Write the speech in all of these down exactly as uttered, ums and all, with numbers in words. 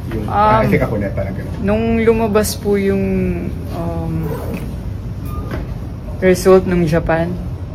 Yung Um, um, effect ako net, parang gano'n. Nung lumabas po yung um, result ng Japan,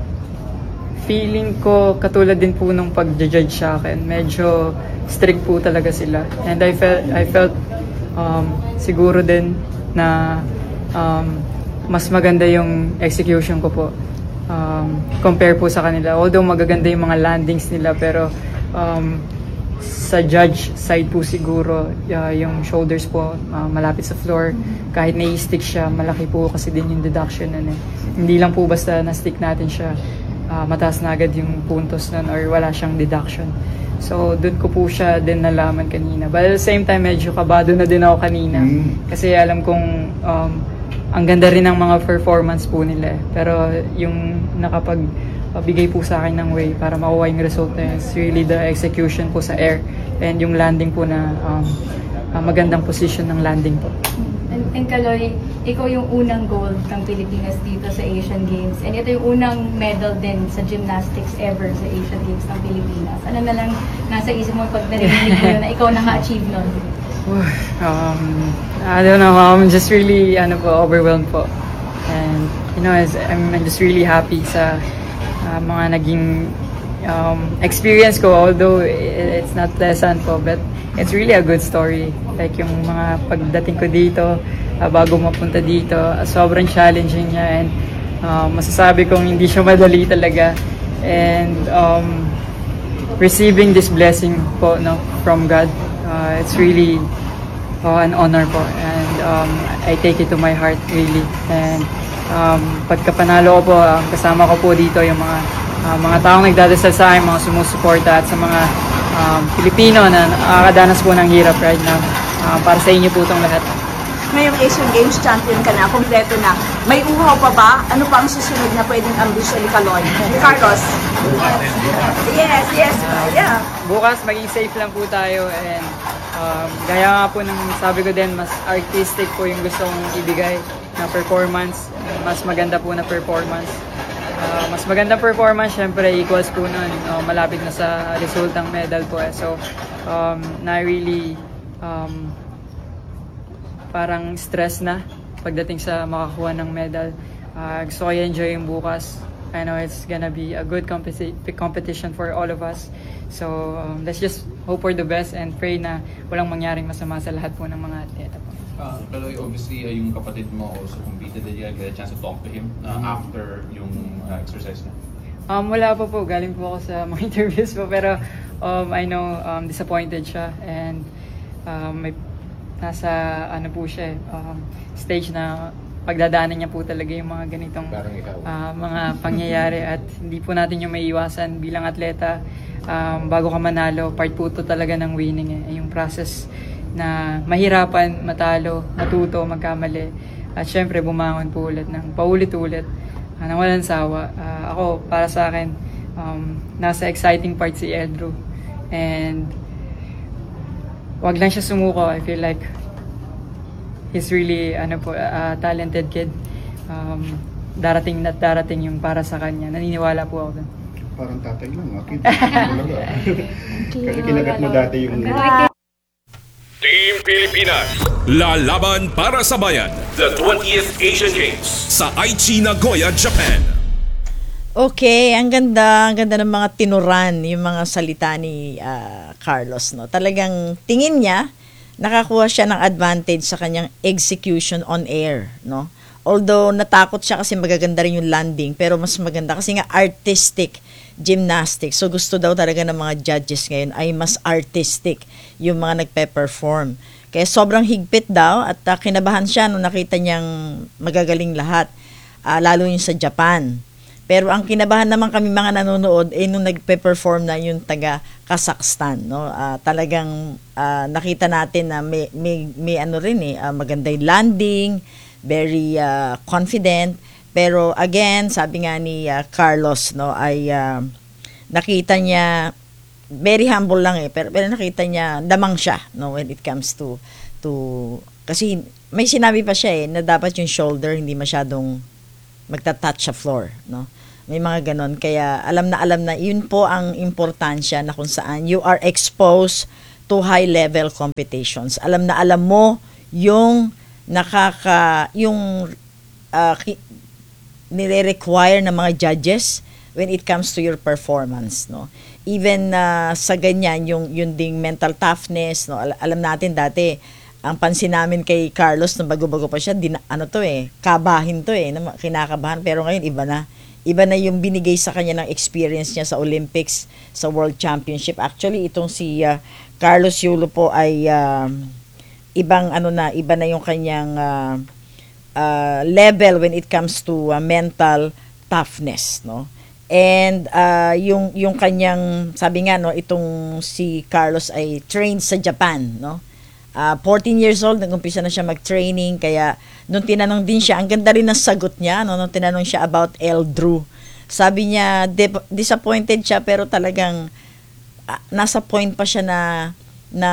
feeling ko katulad din po nung pag-judge sa akin. Medyo strict po talaga sila. And I felt, I felt um, siguro din na um, mas maganda yung execution ko po. Um, compare po sa kanila. Although magaganda yung mga landings nila, pero um, sa judge side po siguro, uh, yung shoulders po uh, malapit sa floor. Kahit nai-stick siya, malaki po kasi din yung deduction nun eh. Hindi lang po basta na-stick natin siya, uh, mataas na agad yung puntos nun or wala siyang deduction. So, doon ko po siya din nalaman kanina. But at the same time, medyo kabado na din ako kanina. Mm. Kasi alam kong um, ang ganda rin ng mga performance po nila. Pero yung nakapag bigay po sa akin ng way para makuha yung result na is really the execution po sa air and yung landing po na um, uh, magandang position ng landing po. And, and Kaloy, ikaw yung unang gold ng Pilipinas dito sa Asian Games and ito yung unang medal din sa gymnastics ever sa Asian Games ng Pilipinas. Ano na lang nasa isip mo pag narinig mo na ikaw naka-achieve nun? um, I don't know, I'm just really ano po, overwhelmed po. And you know, I'm, I'm just really happy sa Uh, mga naging um, experience ko, although it's not pleasant po, but it's really a good story. Like yung mga pagdating ko dito, uh, bago mapunta dito, uh, sobrang challenging niya and uh, masasabi kong hindi siya madali talaga. And um, receiving this blessing po no, from God, uh, it's really uh, an honor po. And um, I take it to my heart really. And Um, pagkapanalo ko po, um, kasama ko po dito yung mga uh, mga taong nagdadasal sa akin, mga sumusuporta at sa mga um, Pilipino na nakakadanas po ng hirap right now. Uh, para sa inyo po itong lahat. Ngayong Asian Games champion ka na, kompleto na. May uhaw pa ba? Ano pa ang susunod na pwedeng ambisyon ni Kaloy? Carlos? Yes, yes, uh, yeah. Bukas maging safe lang po tayo and um, gaya nga po ng sabi ko din, mas artistic po yung gusto kong ibigay na performance, mas maganda po na performance. Uh, mas magandang performance, syempre equals po nun, uh, malapit na sa resultang medal po eh. So, um, na really um, parang stress na pagdating sa makakuha ng medal. Uh, gusto ko i-enjoy yung bukas. I know it's gonna be a good competi- competition for all of us. So, um, let's just hope for the best and pray na walang mangyaring masama sa lahat po ng mga atleta po. Uh, pero obviously, uh, yung kapatid mo also competed. Did you get a chance to talk to him uh, mm-hmm. after yung uh, exercise na? Um, wala pa po. Galing po ako sa mga interviews po. Pero um, I know um, disappointed siya. And um, may, nasa ano po siya, um, stage na pagdadaanan niya po talaga yung mga ganitong uh, mga pangyayari. At hindi po natin yung may iwasan bilang atleta. Um, bago ka manalo, part po ito talaga ng winning. Eh. Yung process na mahirapan, matalo, matuto, magkamali. At syempre, bumangon po ulit ng paulit-ulit, uh, nang walang sawa. Uh, ako, para sa akin, um, nasa exciting part si Eldrew. And wag lang siya sumuko. I feel like he's really ano po, uh, talented kid. Um, darating na darating yung para sa kanya. Naniniwala po ako dun. Parang tatay lang, mga kid. Kasi kinagat mo dati yung... Team Pilipinas, lalaban para sa bayan. The twentieth Asian Games sa Aichi, Nagoya, Japan. Okay, ang ganda, ang ganda ng mga tinuran, yung mga salita ni uh, Carlos, no. Talagang tingin niya nakakuha siya ng advantage sa kanyang execution on air, no. Although natakot siya kasi magaganda rin yung landing, pero mas maganda kasi nga artistic gymnastics. So gusto daw talaga ng mga judges ngayon ay mas artistic yung mga nagpe-perform. Kaya sobrang higpit daw at uh, kinabahan siya nung nakita niyang magagaling lahat, uh, lalo yung sa Japan. Pero ang kinabahan naman kami mga nanonood ay eh, nung nagpe-perform na yung taga Kazakhstan, no. Uh, talagang uh, nakita natin na may may, may ano rin eh, uh, maganda yung landing, very uh, confident. Pero again, sabi nga ni uh, Carlos, no, ay uh, nakita niya very humble lang eh, pero, pero nakita niya damang siya, no, when it comes to to kasi may sinabi pa siya eh na dapat yung shoulder hindi masyadong magta-touch sa floor, no. May mga ganon, kaya alam na alam na yun po ang importansya na kung saan you are exposed to high-level competitions. Alam na alam mo yung nakaka, yung uh, nire-require ng mga judges when it comes to your performance, no? Even uh, sa ganyan, yung, yung ding mental toughness, no? Al- alam natin dati, ang pansin namin kay Carlos nung bago-bago pa siya, din, ano to eh, kabahin to eh, kinakabahan, pero ngayon iba na. Iba na yung binigay sa kanya ng experience niya sa Olympics, sa World Championship. Actually, itong si uh, Carlos Yulo po ay uh, ibang ano na, iba na yung kanyang uh, uh, level when it comes to uh, mental toughness, no? And uh, yung yung kanyang, sabi nga, no, itong si Carlos ay trained sa Japan, no? Uh, fourteen years old, nag-umpisa na siya mag-training, kaya nung tinanong din siya, ang ganda rin ng sagot niya, no, nung tinanong siya about Eldrew. Sabi niya, de- disappointed siya, pero talagang uh, nasa point pa siya na, na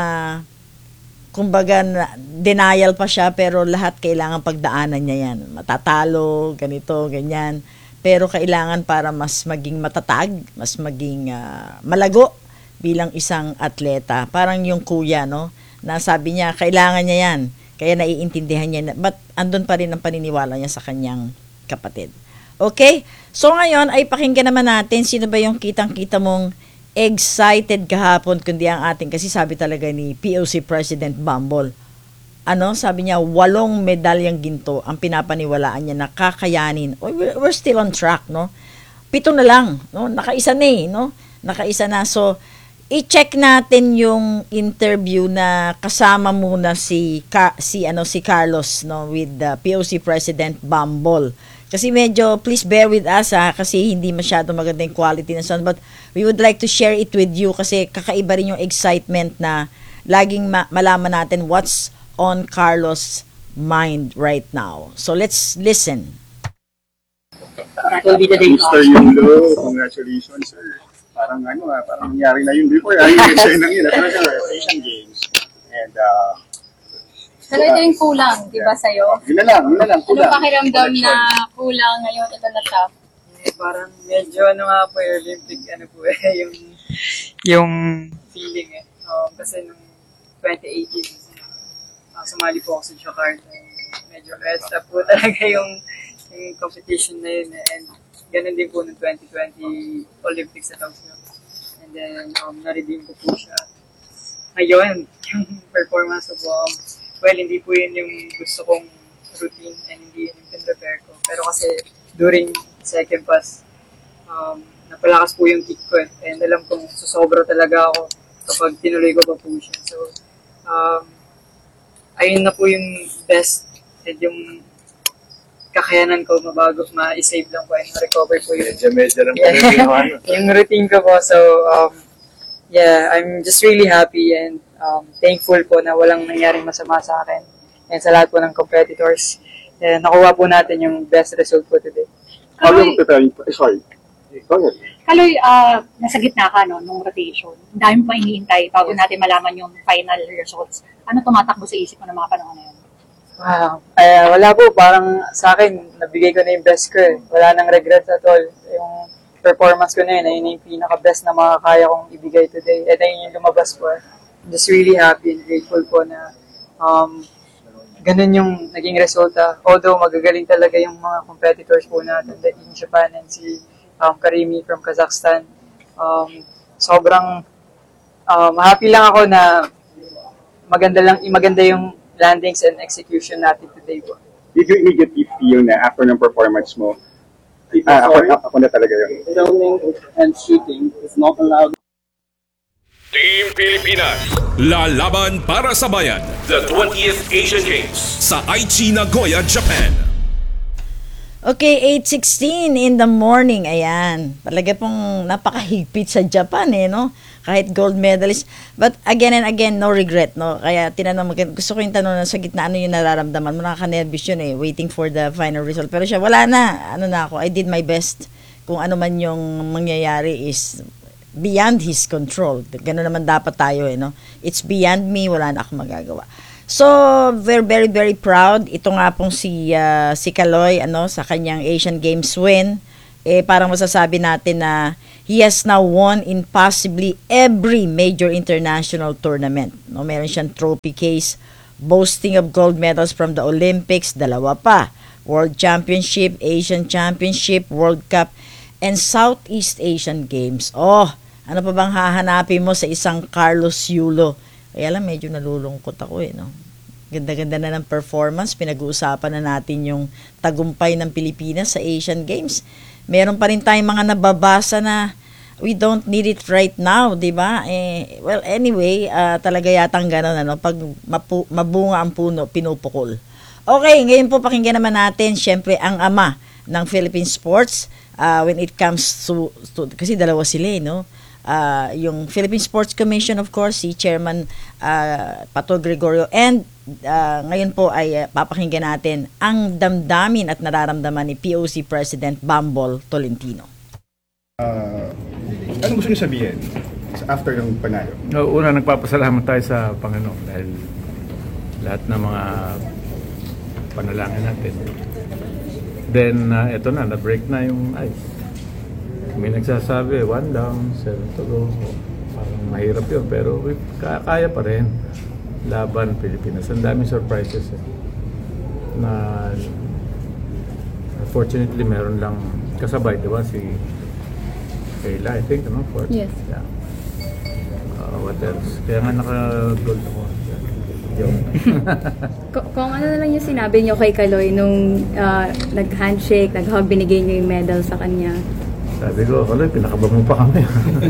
kumbaga, na, denial pa siya, pero lahat kailangan pagdaanan niya yan. Matatalo, ganito, ganyan. Pero kailangan para mas maging matatag, mas maging uh, malago bilang isang atleta. Parang yung kuya, no? Na sabi niya, kailangan niya yan. Kaya naiintindihan niya. Na, but andun pa rin ang paniniwala niya sa kanyang kapatid. Okay? So ngayon, ay pakinggan naman natin sino ba yung kitang-kita mong excited kahapon, kundi ang ating, kasi sabi talaga ni P O C President Bumble, ano, sabi niya, walong medalyang ginto ang pinapaniwalaan niya na kakayanin. Oh, we're, we're still on track, no? Pito na lang, no? Nakaisa na eh, no? Nakaisa na. So, i-check natin yung interview na kasama muna si Ka, si ano si Carlos, no, with the P O C President Bumble. Kasi medyo, please bear with us ha, kasi hindi masyado maganda yung quality na sound, but we would like to share it with you kasi kakaiba rin yung excitement na laging ma- malaman natin what's on Carlos' mind right now. So let's listen. Mister Yulo, congratulations, sir. Parang ano ah, parang nangyari na yun before. Ay, yung eksena yun, talaga, Asian Games. And, uh, Pero ito yung kulang, di ba sa'yo? yun na lang, yun na lang, Ano kulang. pakiramdam na kulang ngayon ito na siya? Eh, parang medyo ano nga po, eh, Olympic, ano po eh, yung, yung feeling eh. Um, kasi nung twenty eighteen, uh, sumali po ako sa Jakarta. Medyo rest up po talaga yung, yung competition na yun eh. And ganun din po nung twenty twenty Olympics sa Tokyo. And then, um, na-redeem ko po siya. Ngayon, yung performance ko po, um, well, hindi po yun yung gusto kong routine and hindi yun yung pin-prepare ko. Pero kasi during second pass, um, napalakas po yung kick ko eh. And alam kong susobra talaga ako kapag tinuloy ko pa po siya. So, um, ayun na po yung best and yung kakayanan ko mabago, ma-save lang po and ma-recover po yun. Medyo-medyo lang Yeah. Yung routine ko po. So, um, yeah, I'm just really happy and um, thankful po na walang nangyaring masama sa akin and sa lahat po ng competitors. And nakuha po natin yung best result po today. How are you preparing? Sorry. Go ahead. Kaloy, uh, nasa gitna ka no, nung rotation. Ang dami pa iniintay bago natin malaman yung final results. Ano tumatakbo sa isip mo ng mga panahon na yun? Wow. Uh, wala po, parang sa akin, nabigay ko na yung best ko eh. Wala nang regrets at all. Yung performance ko na yun, ayun yung pinaka-best na makakaya kong ibigay today. At ayun yung lumabas po. I'm just really happy and grateful po na um, ganun yung naging resulta. Although magagaling talaga yung mga competitors po natin in Japan and si um, Karimi from Kazakhstan. Um, sobrang um, happy lang ako na maganda lang, maganda yung landings and execution natin today po. Did you immediately feel na after ng performance mo, ah, ako, ako na talaga yun? Filming and shooting is not allowed. Team Pilipinas, lalaban para sa bayan. The twentieth Asian Games sa Aichi, Nagoya, Japan. Okay, eight sixteen in the morning. Ayan. Talaga pong napakahigpit sa Japan eh, no? Kahit gold medalist. But again and again, no regret, no? Kaya tinanong mo, gusto ko yung tanong na sa gitna, ano yung nararamdaman mo? Nakaka-nervous yun eh, waiting for the final result. Pero siya, wala na. Ano na ako, I did my best. Kung ano man yung mangyayari is beyond his control. Ganun naman dapat tayo eh, no? It's beyond me, wala na akong magagawa. So, very, very, very proud. Ito nga pong si, uh, si Kaloy, ano, sa kanyang Asian Games win. eh parang masasabi natin na he has now won in possibly every major international tournament. No, meron siyang trophy case, boasting of gold medals from the Olympics, dalawa pa, World Championship, Asian Championship, World Cup, and Southeast Asian Games. Oh, ano pa bang hahanapin mo sa isang Carlos Yulo? Kaya lang medyo nalulungkot ako eh, no? Ganda-ganda na ng performance. Pinag-uusapan na natin yung tagumpay ng Pilipinas sa Asian Games. Meron pa rin tayong mga nababasa na we don't need it right now, di ba? Eh, well, anyway, uh, talaga yatang gano'n, ano? Pag mapu- mabunga ang puno, pinupukol. Okay, ngayon po pakinggan naman natin, syempre, ang ama ng Philippine sports uh, when it comes to, to kasi dalawa sila, eh, no? Uh, yung Philippine Sports Commission, of course, si Chairman uh, Pato Gregorio, and uh, ngayon po ay uh, papakinggan natin ang damdamin at nararamdaman ni P O C President Bambol Tolentino. Uh, ano gusto niyo sabihin after ng panalo? No, una, nagpapasalamat tayo sa Panginoon dahil lahat ng mga panalangin natin. Then, uh, eto na, na-break na yung ice. May nagsasabi, one down, seven to go. Parang mahirap yun, pero kaya pa rin. Laban Pilipinas. Ang daming surprises eh. Na fortunately meron lang kasabay, di ba? Si Kayla, I think, ano? Fourth? Yes. Yeah. Uh, what else? Kaya nga naka-gold ako. Yung Kung, kung ano na lang yung sinabi niyo kay Kaloy nung uh, nag-handshake, nag-hug, binigay niyo yung medal sa kanya. Sabi ko, Kaloy, pinakaba mo pa kami.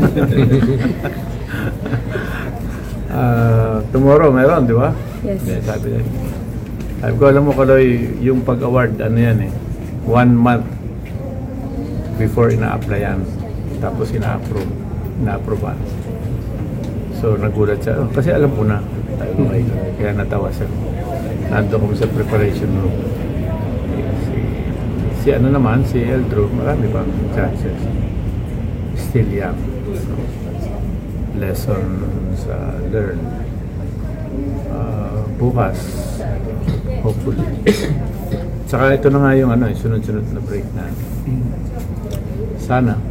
uh, tomorrow, meron, di ba? Yes. Yeah, sabi niya. Sabi ko, alam mo, Kaloy, yung pag-award, ano yan eh, one month before ina-applyan. Tapos ina-approve. Ina-approve. So, nagulat siya. Oh, kasi alam ko na. Tayo okay. Kaya natawa siya. Nandun kami sa preparation room. Si, si ano naman, si Eldro, marami pang chances. Still young. So, lessons uh, learned. Uh, bukas, hopefully. Saka ito na nga yung ano, sunod-sunod na break na. Sana.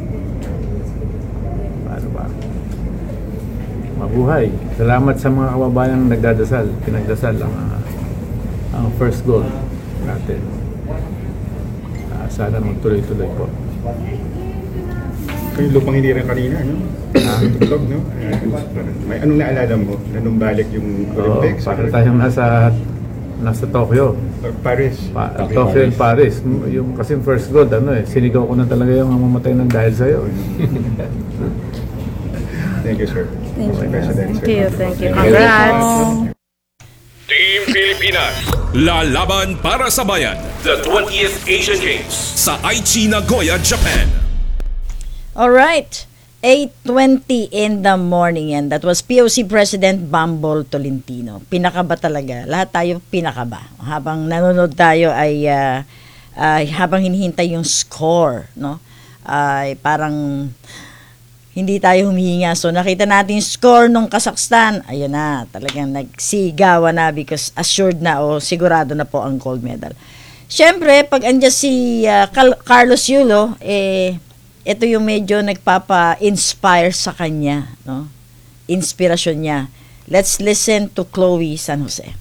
Paano ba? Mabuhay. Salamat sa mga kababayang nagdadasal. Pinagdasal ang, uh, ang first goal natin. Uh, sana magtuloy-tuloy po. Kayo lupang hindi rin kanina, no? Ah, tulog, no? May anong naalala mo na nung balik yung Olympics? Oo, para tayong nasa nasa Tokyo. Paris. Pa, Tokyo and Paris. Yung kasi first goal, ano eh, sinigaw ko na talaga yung mamatay ng dahil sa'yo. Thank you, sir. Thank you. President, Thank you, sir. thank you. Congrats! Team Pilipinas, lalaban para sa bayan. The twentieth Asian Games sa Aichi, Nagoya, Japan. Alright, eight twenty in the morning, and that was P O C President Bambol Tolentino. Pinakaba talaga. Lahat tayo pinakaba. Habang nanonood tayo ay uh, uh, habang hinihintay yung score, no? Ay uh, parang hindi tayo humihinga. So nakita natin yung score nung Kazakhstan. Ayun na, talagang nagsigawa na because assured na o sigurado na po ang gold medal. Siyempre, pag andyan si uh, Carlos Yulo, eh ito yung medyo nagpapa-inspire sa kanya, no? Inspirasyon niya. Let's listen to Chloe San Jose.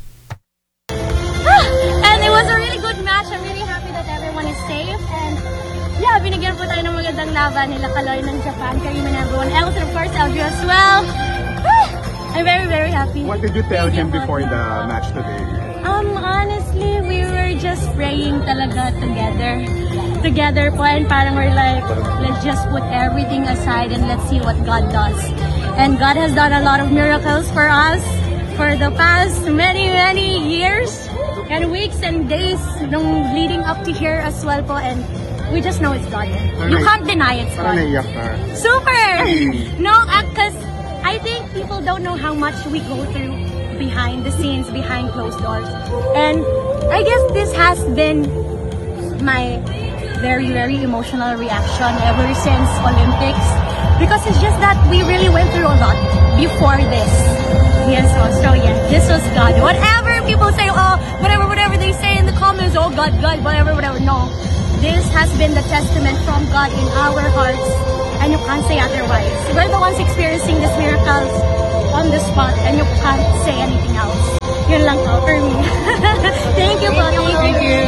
And it was a really good match. I'm really happy that everyone is safe. And yeah, binigyan po tayo ng magandang laban nila Kaloy ng Japan, Karim and everyone else, and of course Eldro as well. I'm very, very happy. What did you tell him before the match today? Um, honestly, we were just praying talaga together. Together po, and parang we're like, let's just put everything aside and let's see what God does. And God has done a lot of miracles for us for the past many, many years and weeks and days nung leading up to here as well po, and we just know it's God. You can't deny it's God. Parang naiyak ka. Super! No, because I think people don't know how much we go through behind the scenes, behind closed doors. And I guess this has been my very, very emotional reaction ever since Olympics. Because it's just that we really went through a lot before this. Yes, so yeah, this was God. Whatever people say, oh, whatever, whatever they say in the comments, oh, God, God, whatever, whatever. No, this has been the testament from God in our hearts, and you can't say otherwise. We're the ones experiencing these miracles on the spot, and you can't say anything else. Yun lang po for me. Thank you po. Thank you.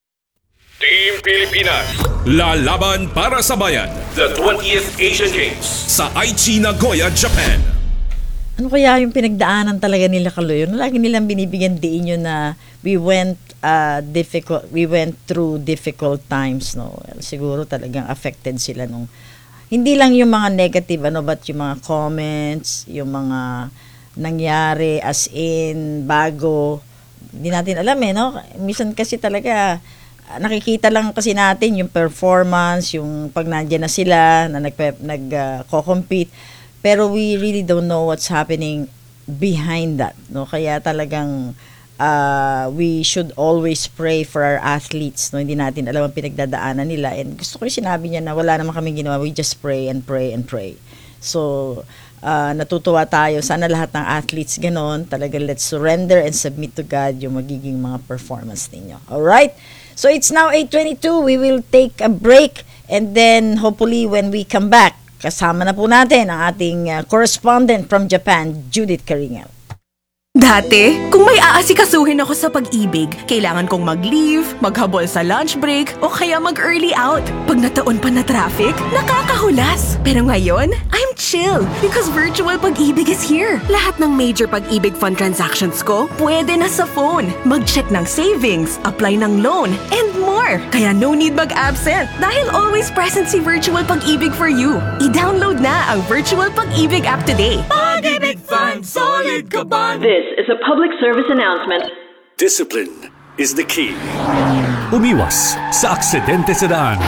Team Pilipinas, lalaban para sa bayan. The twentieth Asian Games sa Aichi, Nagoya, Japan. Ano kaya yung pinagdaanan talaga nila, Kaloy? Yung lagi nilang binibigyan diin yun na we went uh, difficult, we went through difficult times, no? Well, siguro talagang affected sila nung hindi lang yung mga negative ano, but yung mga comments, yung mga nangyari as in bago, hindi natin alam eh, no? Minsan kasi talaga nakikita lang kasi natin yung performance, yung pag nandiyan na sila na nag nag uh, co-compete. Pero we really don't know what's happening behind that, no? Kaya talagang uh, we should always pray for our athletes, no? Hindi natin alam ang pinagdadaanan nila. And gusto ko yung sinabi niya na wala naman kaming ginawa. We just pray and pray and pray. So, uh, natutuwa tayo. Sana lahat ng athletes ganon. Talagang let's surrender and submit to God yung magiging mga performance ninyo. Alright? So, it's now eight twenty-two. We will take a break. And then, hopefully, when we come back, kasama na po natin ang ating uh, correspondent from Japan, Judith Caringel. Dati, kung may aasikasuhin ako sa pag-ibig, kailangan kong mag-leave, maghabol sa lunch break, o kaya mag-early out. Pag nataon pa na traffic, nakakahulas. Pero ngayon, I'm chill because virtual pag-ibig is here. Lahat ng major pag-ibig fund transactions ko, pwede na sa phone. Mag-check ng savings, apply ng loan, and more. Kaya no need mag-absent dahil always present si virtual pag-ibig for you. I-download na ang virtual pag-ibig app today. Pag-ibig Fund, solid ka ba? This is a public service announcement. Discipline is the key. Umiwas sa aksidente sa daan.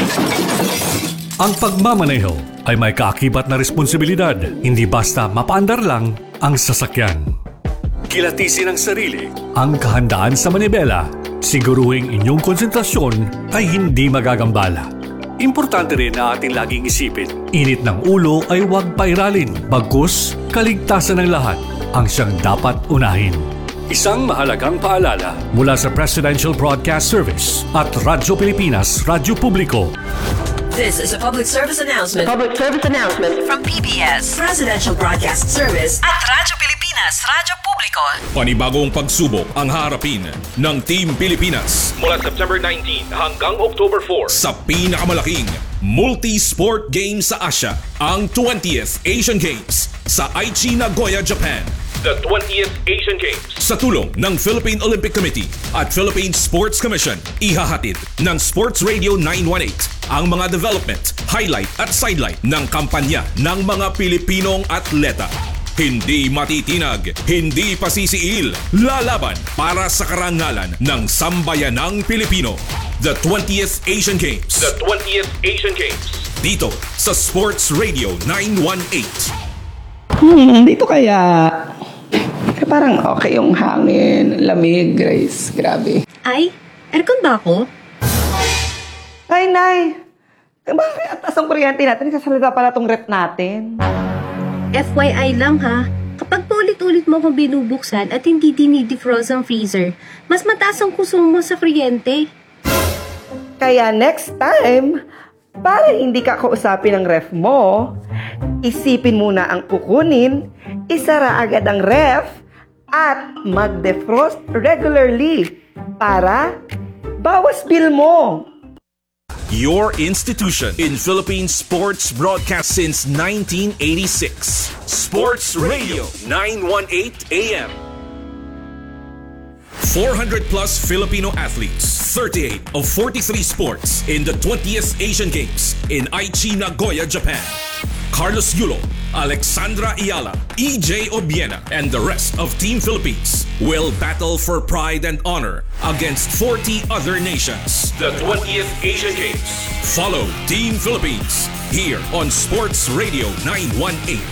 Ang pagmamaneho ay may kaakibat na responsibilidad. Hindi basta mapaandar lang ang sasakyan. Kilatisin ang sarili, ang kahandaan sa manibela. Siguruhing inyong konsentrasyon ay hindi magagambala. Importante rin na ating laging isipin, init ng ulo ay huwag pairalin. Bagkus, kaligtasan ng lahat ang siyang dapat unahin. Isang mahalagang paalala mula sa Presidential Broadcast Service at Radyo Pilipinas, Radyo Publiko. This is a public service announcement. Public service announcement From P B S, Presidential Broadcast Service at Radyo Pilipinas, Radyo Publiko. Panibagong pagsubok ang harapin ng Team Pilipinas mula September nineteenth hanggang October fourth sa pinakamalaking multi-sport game sa Asia, ang twentieth Asian Games sa Aichi, Nagoya, Japan. The twentieth Asian Games sa tulong ng Philippine Olympic Committee at Philippine Sports Commission, ihahatid ng Sports Radio nine one eight ang mga development, highlight at sidelight ng kampanya ng mga Pilipinong atleta. Hindi matitinag, hindi pasisiil, lalaban para sa karangalan ng sambayanang Pilipino. The twentieth Asian Games. The twentieth Asian Games. Dito sa Sports Radio nine one eight. Hmm, dito kaya. Parang okay yung hangin, lamig, Grace. Grabe. Ay, aircon ba ako? Ay, Nay. Bakit atas ang kuryente natin? Kasalita pala tong rep natin. F Y I lang ha. Kapag paulit-ulit mo akong binubuksan at hindi dinidefrost ang freezer, mas mataas ang konsumo sa kuryente. Kaya next time, para hindi ka kausapin ng ref mo, isipin muna ang kukunin, isara agad ang ref, at mag-defrost regularly para bawas bill mo. Your institution in Philippine sports broadcast since nineteen eighty-six. Sports Radio nine one eight A M. four hundred plus Filipino athletes, thirty-eight of forty-three sports in the twentieth Asian Games in Aichi, Nagoya, Japan. Carlos Yulo, Alexandra Ayala, E J Obiena, and the rest of Team Philippines will battle for pride and honor against forty other nations. The twentieth Asian Games. Follow Team Philippines here on Sports Radio nine one eight.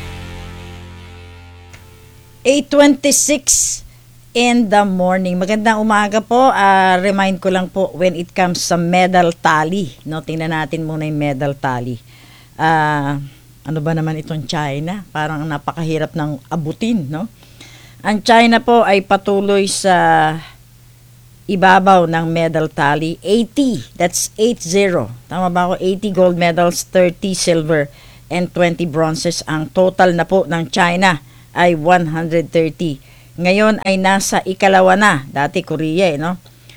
eight twenty-six in the morning. Magandang umaga po. Uh, remind ko lang po when it comes sa medal tally. No, tingnan natin muna yung medal tally. Uh, ano ba naman itong China? Parang napakahirap ng abutin, no? Ang China po ay patuloy sa ibabaw ng medal tally, eighty. That's eight zero. Tama ba ako? eighty gold medals, thirty silver, and twenty bronzes. Ang total na po ng China ay one hundred thirty. Ngayon ay nasa ikalawa na. Dati Korea, eh, no?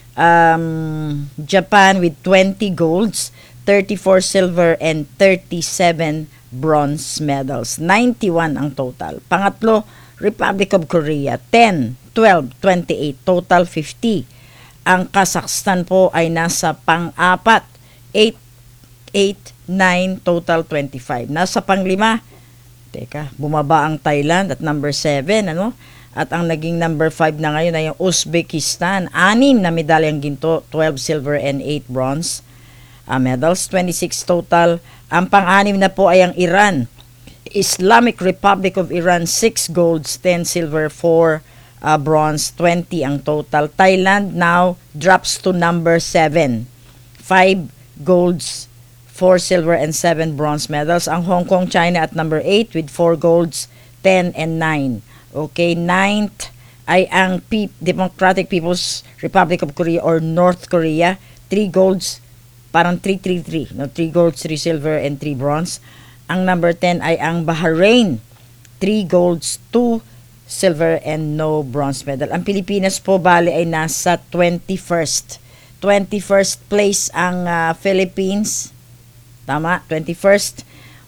Um, Japan with twenty golds, thirty-four silver, and thirty-seven bronze medals. ninety-one ang total. Pangatlo, Republic of Korea, ten, twelve, twenty-eight, total fifty. Ang Kazakhstan po ay nasa pang-apat, eight, eight, nine, total twenty-five. Nasa pang-lima, teka, bumaba ang Thailand at number seven, ano? At ang naging number five na ngayon ay yung Uzbekistan. Anim na medalyang ginto, twelve silver and eight bronze uh, medals, twenty-six total. Ang pang-anim na po ay ang Iran. Islamic Republic of Iran, six golds, ten silver, four uh, bronze, twenty ang total. Thailand now drops to number seven. five golds, four silver, and seven bronze medals. Ang Hong Kong, China at number eight with four golds, ten and nine. Okay, ninth ay ang P- Democratic People's Republic of Korea or North Korea. three golds, parang three three three. No? three golds, three silver, and three bronze. Ang number ten ay ang Bahrain. three golds, two silver, and no bronze medal. Ang Pilipinas po, bali, ay nasa twenty-first. twenty-first place ang uh, Philippines. Tama, twenty-first.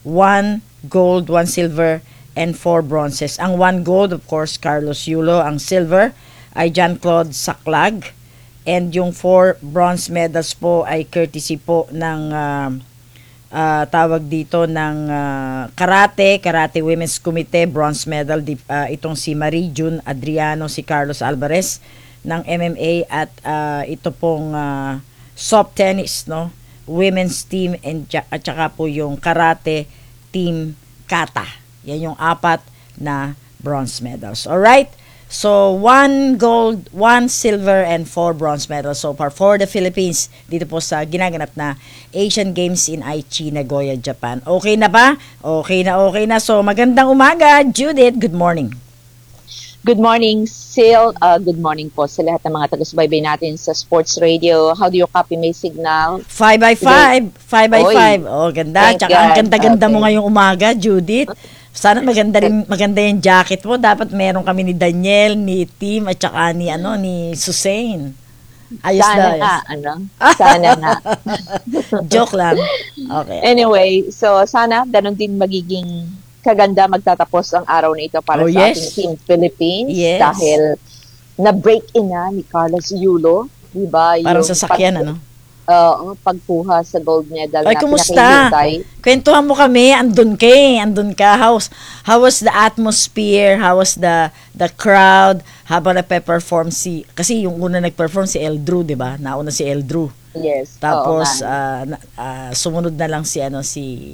one gold, one silver, and four bronzes. Ang one gold, of course, Carlos Yulo. Ang silver ay Jean-Claude Saclag. And yung four bronze medals po ay courtesy po ng uh, uh, tawag dito ng uh, karate, Karate Women's Committee, bronze medal. Uh, itong si Marie June Adriano, si Carlos Alvarez ng M M A at uh, ito pong uh, soft tennis, no? Women's team and at saka po yung karate team kata. Yan yung apat na bronze medals. Alright? So, one gold, one silver, and four bronze medals so far for the Philippines dito po sa ginaganap na Asian Games in Aichi, Nagoya, Japan. Okay na ba? Okay na, okay na. So, magandang umaga, Judith. Good morning. Good morning, Sil. Uh, good morning po sa lahat ng mga taga-subaybay natin sa Sports Radio. How do you copy my signal? five by five. five by Oy. five. Oh, ganda. Thank Tsaka ang God. ganda-ganda Okay. mo ngayong umaga, Judith. Sana maganda rin, maganda yung jacket mo. Dapat meron kami ni Daniel, ni Tim, at saka ni, ano, ni Susain. Ayos Sana na, ayos. nga, ano? Sana nga. Joke lang. Okay. Anyway, so sana ganun din magiging kaganda magtatapos ang araw na ito para Oh, sa yes. ating Team Philippines Yes. dahil na-break in na ni Carlos Yulo, di ba? Parang Yung sasakyan, pag- ano? Oo, pagkuha sa gold medal Ay, na kumusta? pinakahihintay. Kwentuhan mo kami. Andun ka eh. Andun ka. How's, how was the atmosphere? How was the the crowd? Habang nagpe-perform si... Kasi yung una nag-perform si Eldrew, di ba? Nauna si Eldrew. Yes. Tapos, oo nga. ah, na- ah, sumunod na lang si, ano, si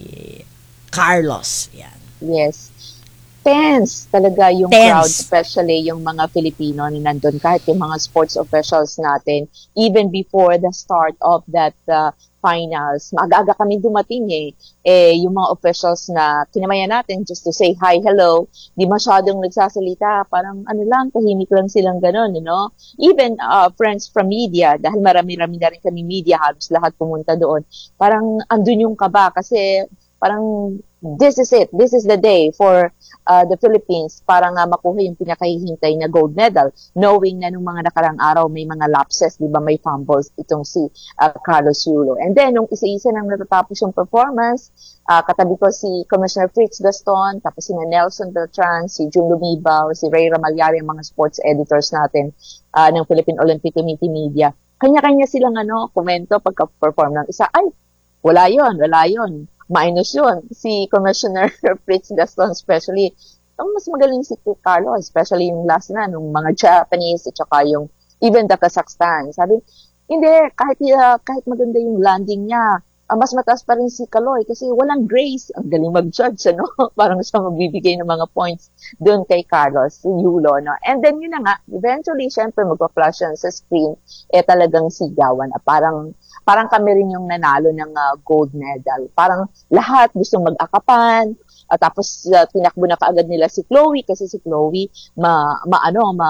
Carlos. Yan. Yes. Tense talaga yung Tense. crowd, especially yung mga Filipino na nandun, kahit yung mga sports officials natin, even before the start of that uh, finals, maaga kami dumating eh. Eh, yung mga officials na kinamayan natin just to say hi, hello, di masyadong nagsasalita, parang ano lang, tahimik lang silang ganun, you know? Even uh, friends from media, dahil marami-rami na rin kami media, halos lahat pumunta doon, parang andun yung kaba kasi parang this is it, this is the day for uh, the Philippines para nga makuha yung pinakahihintay na gold medal, knowing na nung mga nakarang araw may mga lapses, di ba, may fumbles itong si uh, Carlos Yulo. And then, nung isa-isa nang natatapos yung performance, uh, katabi ko si Commissioner Fritz Gaston, tapos si Nelson Beltran, si June Lumibaw, si Ray Ramalyari, ang mga sports editors natin uh, ng Philippine Olympic Committee Media. Kanya-kanya silang ano, komento pagka-perform ng isa, ay, wala yon, wala yon. Minus yun. Si Commissioner Fritz Gaston especially, ang mas magaling si Carlo, especially yung last na, nung mga Japanese, at saka yung even the Kazakhstan. Sabi, hindi, kahit, uh, kahit maganda yung landing niya, uh, mas mataas pa rin si Kaloy kasi walang grace. Ang galing mag-judge, ano? Parang siya magbibigay ng mga points doon kay Carlos, si Yulo, no? And then yun na nga, eventually, syempre, magpa-flash yan sa screen, eh talagang sigawan. Ah, parang parang kami rin yung nanalo ng uh, gold medal. Parang lahat gustong mag-akapan, at tapos uh, tinakbo na kaagad nila si Chloe kasi si Chloe ma, ma ano, ma,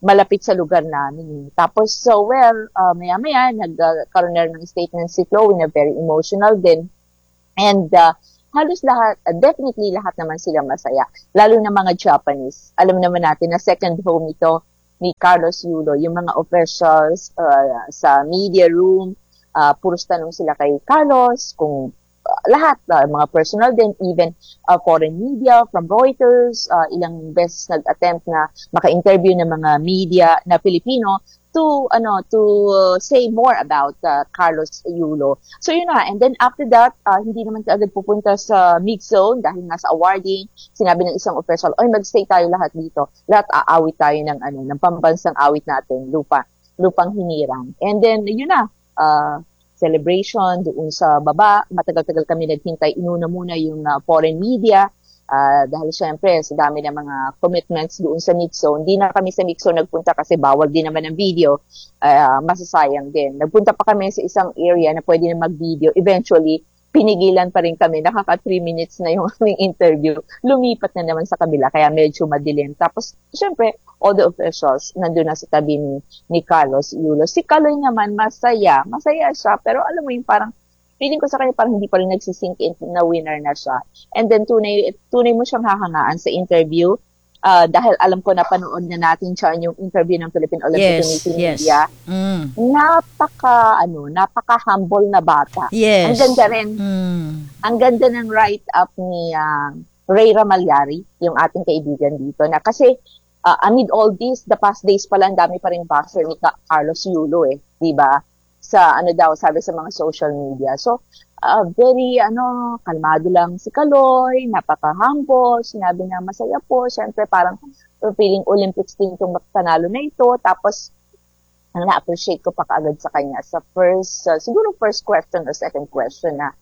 malapit sa lugar namin. Tapos, so well, uh, maya-maya, nagkaroon na ng statement si Chloe na very emotional din. And uh, halos lahat, uh, definitely lahat naman sila masaya. Lalo na mga Japanese. Alam naman natin na second home ito ni Carlos Yulo. Yung mga officials uh, sa media room, uh, puros tanong sila kay Carlos, kung uh, lahat, uh, mga personal din, even uh, foreign media from Reuters, uh, ilang beses nag-attempt na maka-interview ng mga media na Pilipino to ano to uh, say more about uh, Carlos Yulo. So yun na, and then after that, uh, hindi naman agad pupunta sa mix zone dahil nasa awarding. Sinabi ng isang official, "Oy, mag-stay tayo lahat dito. Lahat aawit tayo ng ano, ng pambansang awit natin, lupa, lupang hinirang." And then yun na, uh, celebration doon sa baba. Matagal-tagal kami naghintay. Inuna muna yung uh, foreign media. Uh, dahil syempre, sa dami ng mga commitments doon sa mix zone, hindi na kami sa mix zone nagpunta kasi bawal din naman ang video, uh, masasayang din. Nagpunta pa kami sa isang area na pwede na mag-video. Eventually, pinigilan pa rin kami. Nakaka three minutes na yung aming interview. Lumipat na naman sa kabila, kaya medyo madilim. Tapos, syempre, all the officials nandun na sa tabi ni, ni Carlos Yulo. Si Kaloy naman, masaya. Masaya siya, pero alam mo yung parang feeling ko sa kanya parang hindi pa rin nagsisink in na winner na siya. And then tunay, tunay mo siyang hahangaan sa interview uh, dahil alam ko na panood na natin siya yung interview ng Philippine Olympic Yes, Committee yes. Media. Mm. Napaka, ano, napaka-humble na bata. Yes. Ang ganda rin. Mm. Ang ganda ng write-up ni uh, Ray Ramalyari, yung ating kaibigan dito, na kasi uh, amid all this, the past days pala, ang dami pa rin boxer ni Ka- Carlos Yulo eh, di ba? Sa ano daw, sabi sa mga social media. So, uh, very, ano, kalmado lang si Kaloy, napaka-humble, sinabi niya masaya po, syempre parang feeling Olympics din itong panalo na ito. Tapos, ang na-appreciate ko pa kaagad sa kanya sa first, uh, siguro first question or second question na,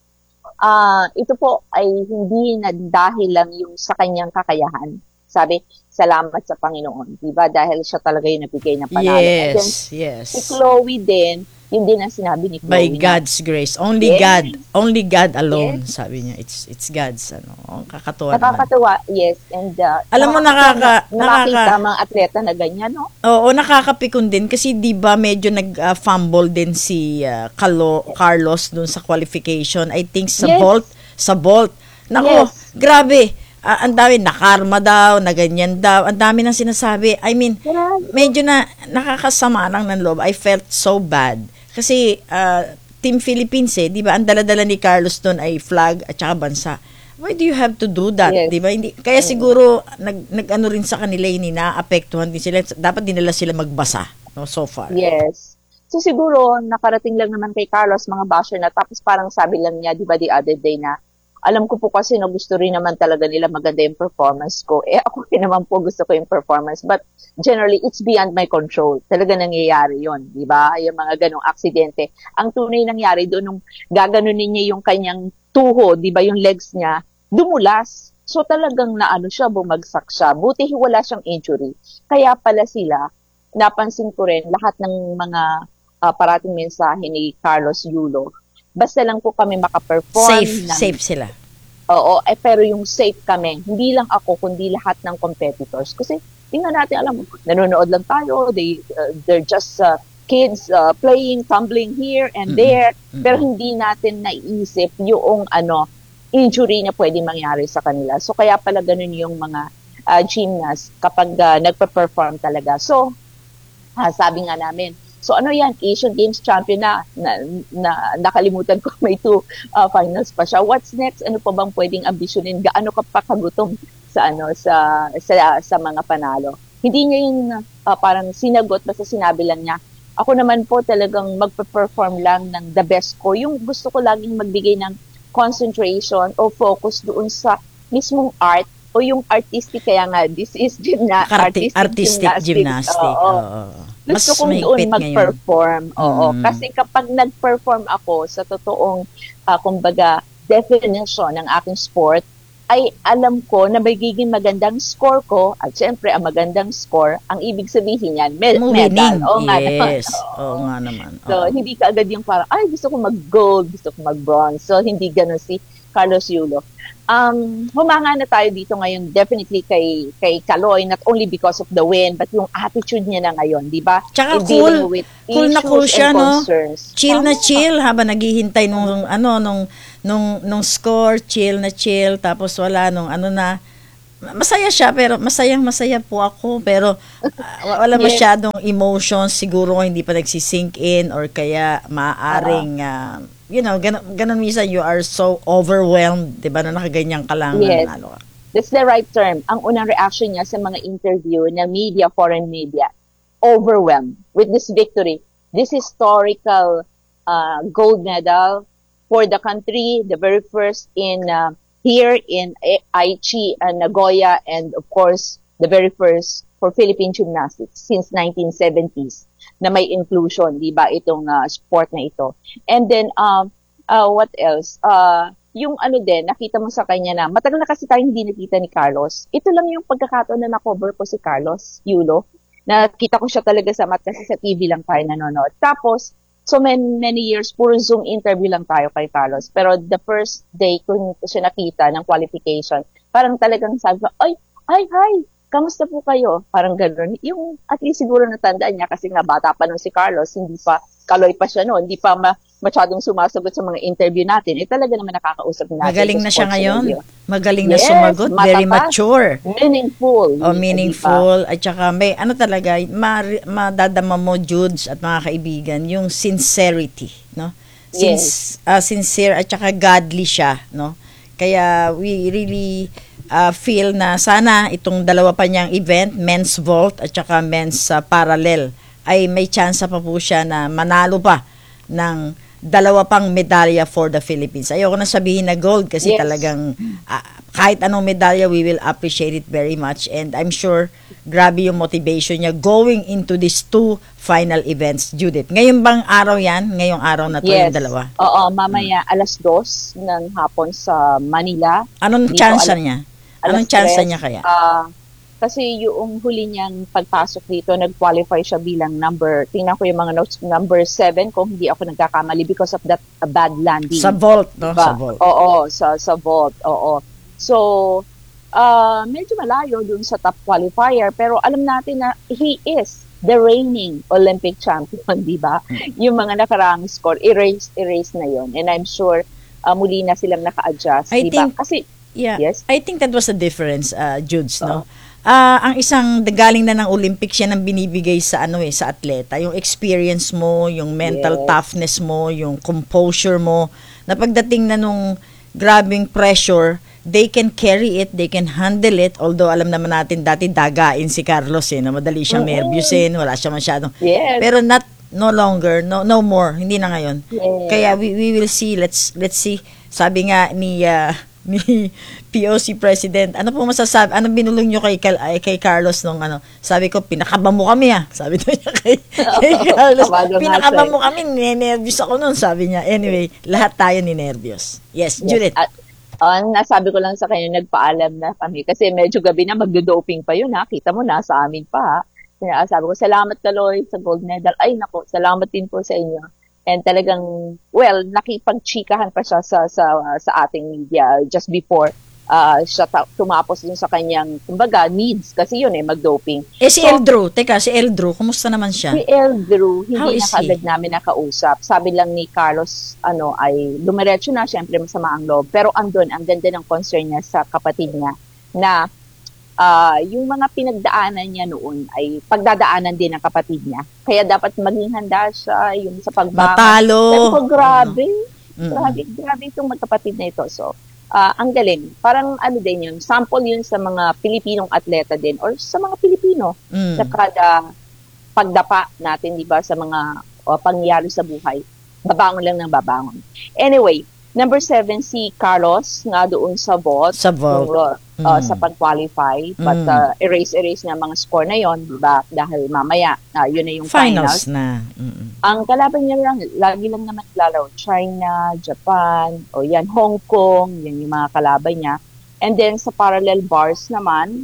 uh, ito po ay hindi na dahil lang yung sa kanyang kakayahan. Sabi, salamat sa Panginoon, diba? Dahil siya talaga yung nabigay na panalo. Yes, then, yes. Si Chloe din, yun din ang sinabi ni Chloe. By na, God's grace. Only Yes. God. Only God alone, Yes. sabi niya. It's it's God's, ano. Ang kakatuwa naman. Nakakatuwa, yes. And, uh, Alam mo, nakaka- nakakita, nakakita nakaka- mga atleta na ganyan, no? Oo, nakakapikon din kasi 'di ba medyo nag-fumble din si uh, Carlo, Carlos dun sa qualification. I think sa Yes. vault, sa vault. Nako, Yes. grabe. Ah, ang dami nakarma daw, na ganyan daw. Ang dami nang sinasabi. I mean, medyo na nakakasama lang ng loob. I felt so bad. Kasi uh, Team Philippines eh, 'di ba? Ang dala-dala ni Carlos doon ay flag at saka bansa. Why do you have to do that? Yes. 'Di ba? Hindi kaya siguro nag nag-ano rin sa kanila yun, naapektuhan din sila. Dapat dinala sila magbasa, no, so far. Yes. So siguro, nakarating lang naman kay Carlos, mga basher na, tapos parang sabi lang niya, di ba, the other day na, alam ko po kasi na gusto rin naman talaga nila maganda yung performance ko. Eh, ako rin naman po gusto ko yung performance. But generally, it's beyond my control. Talaga nangyayari yon, di ba? Yung mga ganong aksidente. Ang tunay nangyari doon, nung gaganunin niya yung kanyang tuho, di ba, yung legs niya, dumulas. So talagang naano siya, bumagsak siya. Buti wala siyang injury. Kaya pala sila, napansin ko rin, lahat ng mga uh, parating mensahe ni Carlos Yulo, basta lang po kami makaperform. Safe, ng, safe sila. Oo, eh, pero yung safe kami, hindi lang ako, kundi lahat ng competitors. Kasi, tingnan natin, alam mo, nanonood lang tayo, they, uh, they're just uh, kids uh, playing, tumbling here and there, mm-hmm. pero hindi natin naiisip yung ano, injury na pwede mangyari sa kanila. So, kaya pala ganun yung mga uh, gymnasts kapag uh, nagpa-perform talaga. So, uh, sabi nga namin, so ano yan, Asian Games champion na, na, na nakalimutan ko, may two uh, finals pa siya. What's next? Ano pa bang pwedeng ambisyonin? Gaano ka pa kagutom sa ano sa sa, sa mga panalo? Hindi niya yung uh, parang sinagot, basta sinabi lang niya, ako naman po talagang magpe-perform lang ng the best ko. Yung gusto ko laging magbigay ng concentration o focus doon sa mismong art o yung artistic, kaya nga this is gymna- Arti- artistic, artistic gymnastics. Oo. Oo. Gusto Mas kong doon mag-perform. Ngayon. Oo. Mm. Kasi kapag nag-perform ako sa totoong, uh, kumbaga, definition ng aking sport, ay alam ko na magiging magandang score ko, at syempre, ang magandang score, ang ibig sabihin yan, med- medal. Oo nga naman. Yes. Oo nga naman. So, Oo. hindi ka agad yung parang, ay, gusto ko mag-gold, gusto ko mag-bronze. So, hindi ganun si Carlos Yulo. Um, humanga na tayo dito ngayon definitely kay kay Kaloy, not only because of the win but yung attitude niya na ngayon, di ba? Tsaka In cool, dealing with cool na issues cool siya, and no? concerns. Chill na Tama. chill habang naghihintay nung ano nung nung nung score, chill na chill, tapos wala nung ano na. Masaya siya, pero masayang masaya po ako, pero uh, wala Yes. masyadong emotions, siguro hindi pa nagsisink in or kaya maaaring uh, you know, ganun, ganun minsan you are so overwhelmed, 'di ba, na nakaganyan ka lang Yes. na ano ka. That's the right term. Ang unang reaction niya sa mga interview ng media, foreign media, overwhelmed with this victory. This historical uh, gold medal for the country, the very first in uh, here in Aichi and Nagoya, and of course, the very first for Philippine gymnastics since nineteen seventies na may inclusion, di ba, itong uh, sport na ito. And then, um, uh, what else? Uh, yung ano din, nakita mo sa kanya na, matagal na kasi tayo hindi nakita ni Carlos. Ito lang yung pagkakataon na na-cover ko si Carlos Yulo. Nakita ko siya talaga sa mat kasi sa T V lang tayo nanonood. Tapos, so many, many years, puro Zoom interview lang tayo kay Carlos. Pero the first day ko siya nakita ng qualification, parang talagang sabi ko, ay, ay, hi, kamusta po kayo? Parang gano'n. Yung at least siguro natandaan niya kasi nga bata pa nung si Carlos, hindi pa, Kaloy pa siya noon, hindi pa ma, masyadong sumasagot sa mga interview natin. Eh talaga naman nakakausap natin. Magaling na siya ngayon. Magaling na yes, sumagot. Very matatas, mature. Meaningful. O, meaningful. At saka may, ano talaga, ma, madadama mo, Judes at mga kaibigan, yung sincerity, no? Sins, yes. uh, sincere at saka godly siya, no? Kaya we really uh, feel na sana itong dalawa pa niyang event, men's vault at saka men's uh, parallel, ay may chance pa po siya na manalo pa ng dalawa pang medalya for the Philippines. Ayoko na sabihin na gold kasi yes. talagang uh, kahit anong medalya, we will appreciate it very much, and I'm sure grabe yung motivation niya going into these two final events, Judith. Ngayon bang araw yan? Ngayong araw na to yes. yung dalawa? Oo, mamaya hmm. alas dos ng hapon sa Manila. Anong Dito, chance alas, niya? Anong chance niya kaya? Uh, kasi yung huli niyang pagpasok dito, nag-qualify siya bilang number, tingnan ko yung mga notes, number seven, kung hindi ako nagkakamali because of that uh, bad landing. Sa vault, no? Diba? Sa vault. Oo, sa, sa vault, oo. So, uh, medyo malayo dun sa top qualifier, pero alam natin na he is the reigning Olympic champion, di ba? Mm-hmm. Yung mga nakaraang score, erase, erase na yon. And I'm sure uh, muli na silang naka-adjust, di ba? Kasi, yeah, yes? I think that was the difference, uh, Judes, no? Uh, ang isang galing na ng Olympics yan ang binibigay sa ano eh sa atleta, yung experience mo, yung mental yes. toughness mo, yung composure mo, na pagdating na nung grabing pressure, they can carry it, they can handle it, although alam naman natin dati dagain si Carlos eh, na madali siyang mm-hmm. nervyusin, wala siya masyadong yes. pero not no longer, no no more, hindi na ngayon. Yes. Kaya we, we will see, let's let's see. Sabi nga ni uh, ni P O C President, ano po masasabi, ano binulong nyo kay, kay Carlos nung ano, sabi ko, pinakaba mo kami ah, sabi niya kay, kay Carlos, pinakaba mo kami, ninervyos ako nun, sabi niya. Anyway, lahat tayo ninervyos. Yes, Judith. Yes. At, uh, nasabi ko lang sa kanya, nagpaalam na kami, kasi medyo gabi na, magdo-doping pa yun ha, kita mo na, sa amin pa ha. Kaya sabi ko, salamat Kaloy sa gold medal, ay nako, salamat din po sa inyo. And talagang, well, nakipagchikahan pa siya sa sa sa ating media just before uh, siya ta- tumapos dun sa kanyang, kumbaga, needs. Kasi yun eh, mag-doping. Eh si so, Eldrew, teka, si Eldrew, kumusta naman siya? Si Eldrew, hindi na he? kagad namin nakausap. Sabi lang ni Carlos, ano, ay dumiretso na, syempre masama ang loob. Pero andun, ang ganda ng concern niya sa kapatid niya na Uh, yung mga pinagdaanan niya noon ay pagdadaanan din ng kapatid niya. Kaya dapat maging handa siya yung sa pagbangon. Matalo. Pero grabe. Mm-hmm. Grabe, grabe itong magkapatid na ito. So, uh, ang galing. Parang ano din yun, sample yun sa mga Pilipinong atleta din or sa mga Pilipino mm. sa kada pagdapa natin, di ba, sa mga uh, pangyayari sa buhay. Babangon lang ng babangon. Anyway, number seven, si Carlos, nga doon sa vault. Sa vault. Yung, uh, mm. sa pag-qualify. But uh, erase-erase na mga score na yon, diba? Dahil mamaya, uh, yun na yung finals. Finals na. Mm-mm. Ang kalaban niya lang, lagi lang naman lalaro. China, Japan, o yan, Hong Kong, yan yung mga kalaban niya. And then sa parallel bars naman,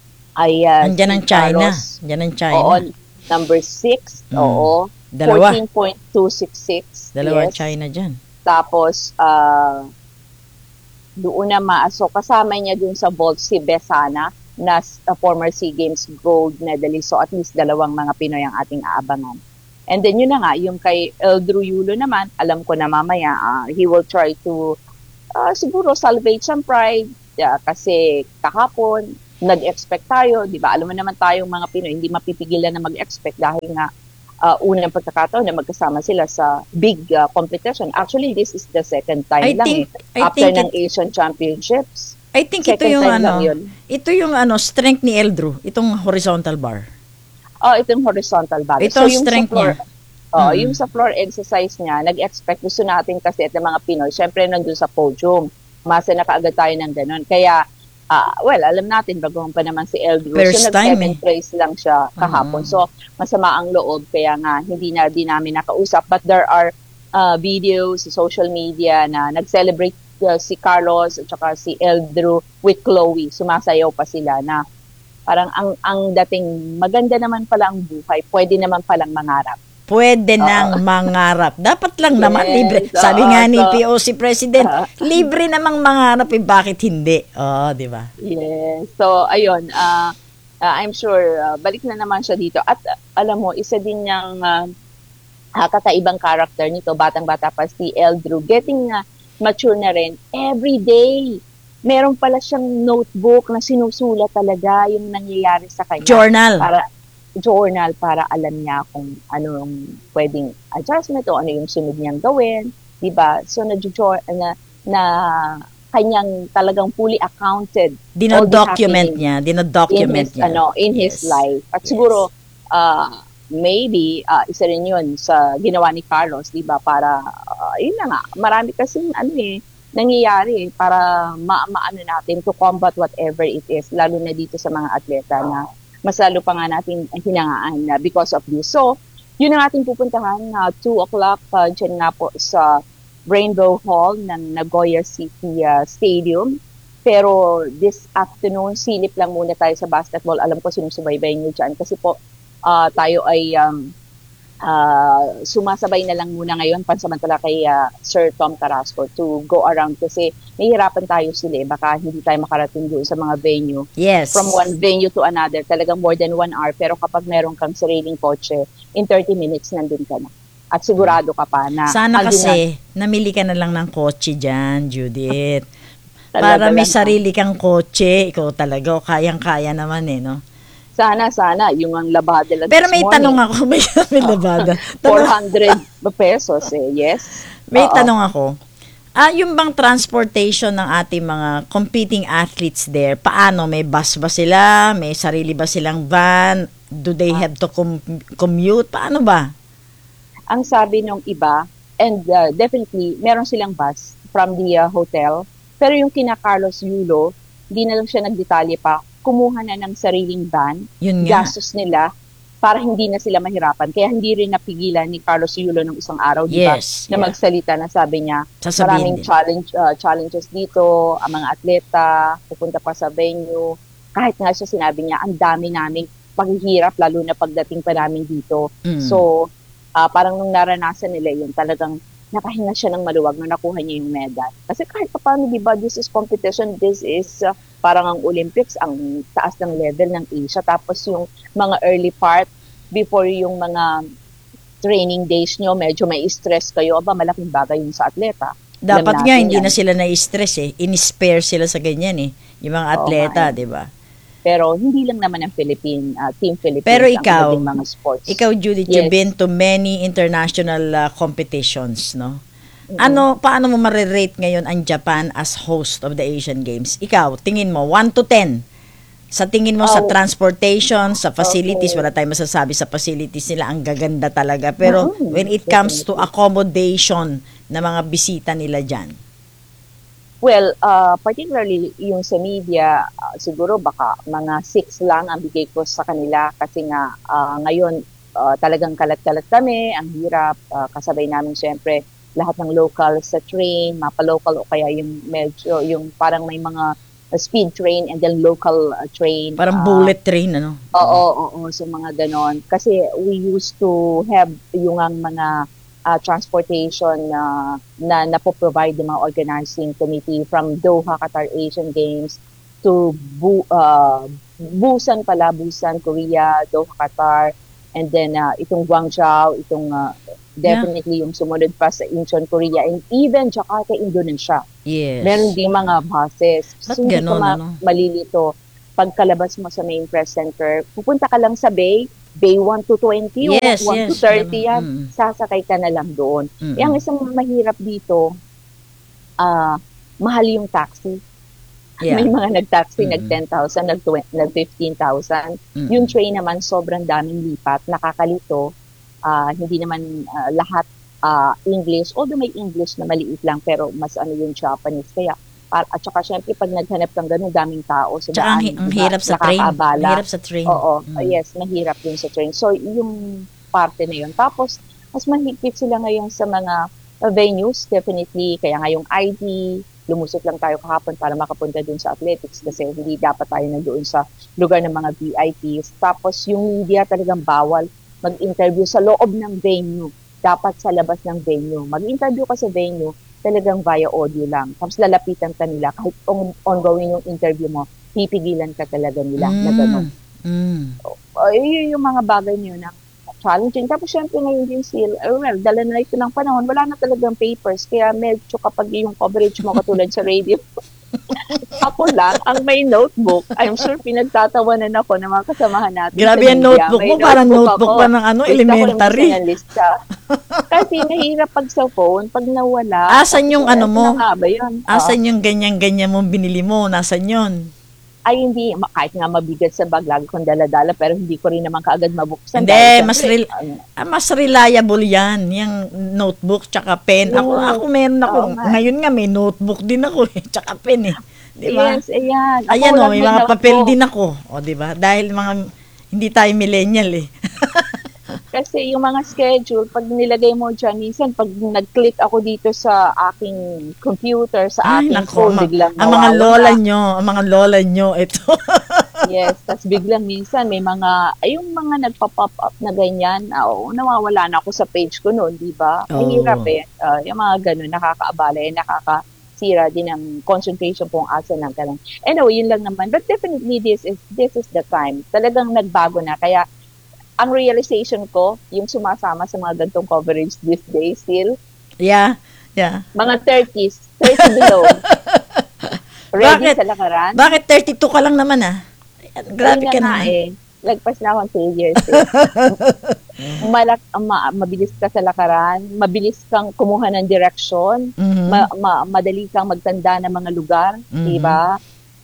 ay uh, Andiyan ang si China. Carlos, Andiyan ang China. Oo, number six, mm. oo. Dalawa. fourteen point two six six. Dalawa yes. China dyan. Tapos, uh, Doon naman, so kasama niya dun sa vault si Besana, na uh, former SEA Games gold medalist. So at least dalawang mga Pinoy ang ating aabangan. And then yun na nga, yung kay Eldrew Yulo naman, alam ko na mamaya, uh, he will try to uh, siguro salvage some pride uh, kasi kahapon, nag-expect tayo, di ba? Alam mo naman tayong mga Pinoy, hindi mapipigilan na mag-expect dahil nga uh, unang pagkakataon na magkasama sila sa big uh, competition. Actually, this is the second time I lang think, eh, I after think ng it, Asian Championships. I think second ito yung time ano, lang yun. ito yung ano, strength ni Eldrew, itong horizontal bar. Oh, itong horizontal bar. Ito so, yung strength sa floor, niya. Oh, Hmm. yung sa floor exercise niya, nag-expect gusto natin kasi at ng mga Pinoy, syempre nandun sa podium. Masa na kaagad tayo ng ganun. Kaya, uh, well, alam natin, baguhan pa naman si Eldrew. First so, time nag-second eh. place lang siya kahapon. Hmm. So, masama ang loob, kaya nga, hindi na din namin nakausap. But there are uh, videos sa social media na nag-celebrate uh, si Carlos at saka si Eldrew with Chloe. Sumasayaw pa sila na parang ang, ang dating maganda naman pala ang buhay, pwede naman palang mangarap. Pwede nang mangarap. Dapat lang naman Yes, libre. oo, Sabi nga ni so- P O C President, Ah. libre namang mangarap, eh, bakit hindi? Oh, di ba? Yes. So, ayun, uh, uh, I'm sure, uh, balik na naman siya dito. At uh, alam mo, isa din niyang uh, uh, kakaibang character nito, batang-bata pa si Eldrew, getting uh, mature na rin. Every day, meron pala siyang notebook na sinusulat talaga yung nangyayari sa kanya. Journal. Para, journal para alam niya kung ano yung pwedeng adjustment o ano yung sunod niyang gawin, di ba? So, na, na, na kanyang talagang fully accounted. Dino-document niya. Dino-document in his, niya. ano, in his life. At siguro, uh, maybe, uh, isa rin yun sa ginawa ni Carlos, di ba? Para, uh, yun na nga, marami kasi, ano eh, nangyayari eh, para ma maano natin to combat whatever it is, lalo na dito sa mga atleta na mas lalo pa nga natin hinangaan uh, because of this. So, yun ang ating pupuntahan na uh, two o'clock uh, dyan nga po sa Rainbow Hall ng Nagoya City uh, Stadium. Pero this afternoon, silip lang muna tayo sa basketball. Alam ko sinusubaybay nyo dyan kasi po uh, tayo ay um, uh, sumasabay na lang muna ngayon pansamantala kay uh, Sir Tom Carrasco to go around kasi nahihirapan tayo sila eh. Baka hindi tayo makarating doon sa mga venue. Yes. From one venue to another, talagang more than one hour. Pero kapag meron kang sariling kotse, in thirty minutes nandun ka na. At sigurado ka pa na... Sana andun kasi, namili ka na lang ng kotse dyan, Judith. Talaga Para may lang, sarili kang kotse, ikaw talaga, o kayang-kaya naman eh, no? Sana, sana. Yung ang labada lang Pero this may morning. tanong ako, may, may labada. four hundred pesos eh, yes. May Oo. tanong ako. Ah, yung bang transportation ng ating mga competing athletes there, paano? May bus ba sila? May sarili ba silang van? Do they have to com- commute? Paano ba? Ang sabi nung iba, and uh, definitely, meron silang bus from the uh, hotel. Pero yung kina Carlos Yulo, hindi na lang siya nagdetalye pa, kumuha na ng sariling van, Yun nga. gastos nila, para hindi na sila mahirapan. Kaya hindi rin napigilan ni Carlos Yulo nung isang araw, di ba? Yes, Na yeah. magsalita na sabi niya, Sasabihin maraming din. challenge, uh, challenges dito, ang mga atleta, pupunta pa sa venue. Kahit nga siya sinabi niya, ang dami naming paghihirap, lalo na pagdating pa namin dito. Mm. So, uh, parang nung naranasan nila yun, talagang nakahinga siya ng maluwag nung nakuha niya yung medal. Kasi kahit pa paano, di ba, this is competition, this is uh, parang ang Olympics, ang taas ng level ng Asia. Tapos yung mga early part, before yung mga training days nyo, medyo may stress kayo, aba, malaking bagay yun sa atleta. Dapat Alam nga, natin hindi yan. na sila na-stress eh. In-spare sila sa ganyan eh. Yung mga atleta, nga eh. di ba? Pero hindi lang naman ang Philippine, uh, Team Philippines Pero ang ikaw, naging mga sports. ikaw, Judith, Yes. you've been to many international uh, competitions, no? Ano, paano mo marirate ngayon ang Japan as host of the Asian Games? Ikaw, tingin mo, one to ten. Sa tingin mo sa Oh. transportation, sa facilities, Okay. wala tayong masasabi sa facilities nila, ang gaganda talaga. Pero Mm, when it comes to accommodation na mga bisita nila dyan, Well, uh, particularly yung sa media, uh, siguro baka mga six lang ang bigay ko sa kanila kasi nga uh, ngayon uh, talagang kalat-kalat kami, ang hirap, uh, kasabay namin syempre lahat ng local sa train, mapa-local o kaya yung medyo, yung parang may mga uh, speed train and then local uh, train. parang uh, bullet train, ano? Oo, oo, oo, so mga ganon. Kasi we used to have yung ang mga uh, transportation na na napoprovide ng mga organizing committee from Doha, Qatar Asian Games to Bu, uh, Busan pala, Busan, Korea, Doha, Qatar, and then uh, itong Guangzhou, itong uh, definitely yung sumunod pa sa Incheon, Korea, and even Jakarta, Indonesia. Yes. Meron din mga buses. Ba't So, hindi ganon, ko ma- ano? malilito. Pagkalabas mo sa main press center, pupunta ka lang sa Bay, Bay one to twenty, Yes, o one yes. to thirty yan, Mm. sasakay ka na lang doon. Mm. Eh, ang isang mahirap dito, ah mahal yung taxi. Yeah. May mga nag-taxi, Mm. nag ten thousand, nag fifteen thousand. Mm. Yung train naman, sobrang daming lipat, nakakalito. Ah, hindi naman ah, lahat ah, English, although may English na maliit lang, pero mas ano yung Japanese. Kaya, par- at saka syempre, pag naghanap kang ganun, daming tao sa Tsaka ang, daan, hi- ang diba? hirap sa train. Nakakaabala. Ang hirap sa train. Oo, Mm. ah, yes, mahirap din sa train. So, yung parte na yun. Tapos, mas mahigpit sila ngayon sa mga uh, venues, definitely. Kaya ngayong I D, lumusot lang tayo kahapon para makapunta dun sa athletics kasi hindi dapat tayo nandoon sa lugar ng mga V I Ps. Tapos, yung media talagang bawal mag-interview sa loob ng venue. Dapat sa labas ng venue. Mag-interview ka sa venue, talagang via audio lang. Tapos lalapitan ka nila. Kahit on- ongoing yung interview mo, pipigilan ka talaga nila na gano'n. Mm. Uh, yun yung mga bagay niyo na challenging. Tapos syempre ngayon din sila, uh, well, dala na ito ng panahon, wala na talagang papers. Kaya medyo kapag yung coverage mo katulad sa radio, ako lang ang may notebook. I'm sure pinagtatawanan ako ng mga kasamahan natin. Grabe sa yung media. notebook May mo, parang notebook ako. pa ng ano, Lista ko elementary. lang minsan ng lista. Kasi mahirap pag sa phone, pag nawala. Asan yung tapos, ano mo? na nga ba yun? Asan yung ganyan-ganyan mong binili mo? Nasaan yun? Ay, hindi. Ma- Kahit nga mabigat sa bag, lagi kong dala-dala, pero hindi ko rin naman kaagad mabuksan. Hindi, Dahil mas, syempre, rel- ano, ah, mas reliable yan. Yung notebook, tsaka pen. Ako, Yeah. ako meron ako. Oo nga. Ngayon nga, may notebook din ako eh. Tsaka pen eh. Di ba? Yes, ayan. Ako Ayan o, lang may may mga papel notebook. din ako. O, di ba? Dahil mga, hindi tayo millennial eh. Kasi yung mga schedule, pag nilagay mo dyan, minsan pag nag-click ako dito sa aking computer, sa Ay, aking nako, phone, ma- biglang ang mga mawawala. lola nyo, ang mga lola nyo, ito. Yes, tas biglang minsan may mga, ay yung mga nagpa-pop up na ganyan, ah, oo, nawawala na ako sa page ko noon, di ba? Oo. Mahirap eh. Ah, yung mga ganun, nakakaabala eh, nakakasira din ng concentration kung asa ng kalang. Anyway, yun lang naman. But definitely, this is this is the time. Talagang nagbago na. Kaya, ang realization ko, yung sumasama sa mga gantong coverage these days still, Yeah, yeah. mga thirties, thirty below. Ready Bakit? sa lakaran? Bakit thirty-two ka lang naman ah? Grabe Ayun ka na nga naman. eh. Lagpas na akong two years eh. Malak, ma- mabilis ka sa lakaran, mabilis kang kumuha ng direksyon, Mhm. ma- ma- madali kang magtanda ng mga lugar, Mhm. di ba?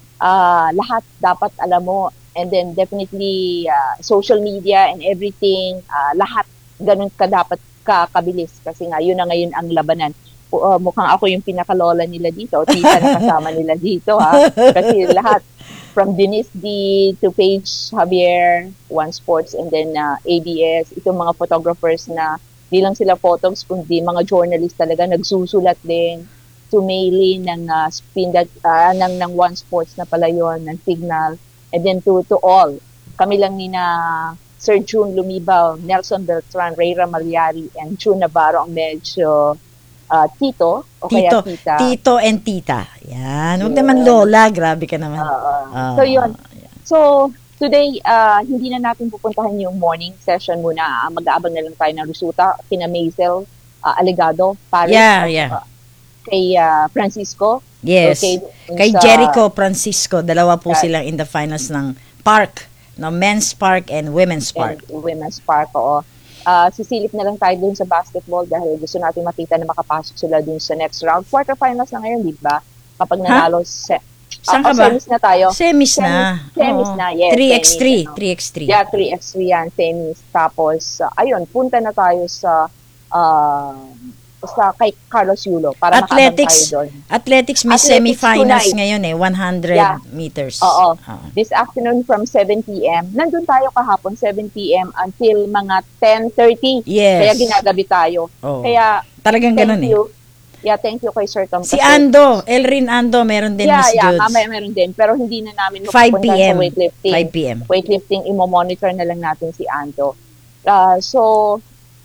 Ah, lahat dapat alam mo. And then definitely ah, social media and everything, ah, lahat ganun ka dapat kakabilis kasi nga yun na ngayon ang labanan. Uh, mukhang ako yung pinakalola nila dito, o tita na kasama nila dito ha. Kasi lahat from Denise D to Paige Javier, One Sports, and then uh, A B S, itong mga photographers na di lang sila photos, kundi mga journalist talaga, nagsusulat din to Maylin ng uh, spin that, uh, ng, ng One Sports na pala yun, ng Signal, and then to, to all. Kami lang ni na Sir June Lumibaw, Nelson Beltran, Ray Ramaliari, and June Navarro ang medyo uh, tito, o Tito, kaya tita. tito and tita. Yan. Huwag Yeah. naman lola. Grabe ka naman. So, yun. So, today, uh, hindi na natin pupuntahan yung morning session muna. Uh, mag-aabang na lang tayo ng resulta kina Maisel uh, Alegado, Paris, Yeah, at, yeah. uh, kay uh, Francisco. Yes. Okay, Kay sa- Jericho Francisco, dalawa po Yeah. silang in the finals ng park, no, men's park and women's park. And Women's Park, oo. Uh, sisilip na lang tayo dun sa basketball dahil gusto natin makita na makapasok sila dun sa next round. Quarterfinals na ngayon, di ba? Kapag nanalo se- Saan Ah, ka oh, ba? Semis na tayo. Semis na. Semis Oo. na, yes. three by semis, three. ano. three by three. Yeah, three by three yan, semis. Tapos, uh, ayun, punta na tayo sa uh, sa kay Carlos Yulo para Athletics. makaabang tayo doon. Athletics may Athletics semifinals tonight. ngayon eh, one hundred Yeah. meters. Oo. Ah. This afternoon from seven p.m. Nandun tayo kahapon, seven p.m. until mga ten thirty. Yes. Kaya ginagabi tayo. Oo. Kaya, Talagang thank ganun eh. you. Yeah, thank you kay Sir Tom. Si kasi- Ando, Elrin Ando, meron din yeah, Miss yeah, Judes. mamaya meron din. Pero hindi na namin five mapupunta p.m. sa weightlifting. five p.m. Weightlifting, imo-monitor na lang natin si Ando. Uh, so,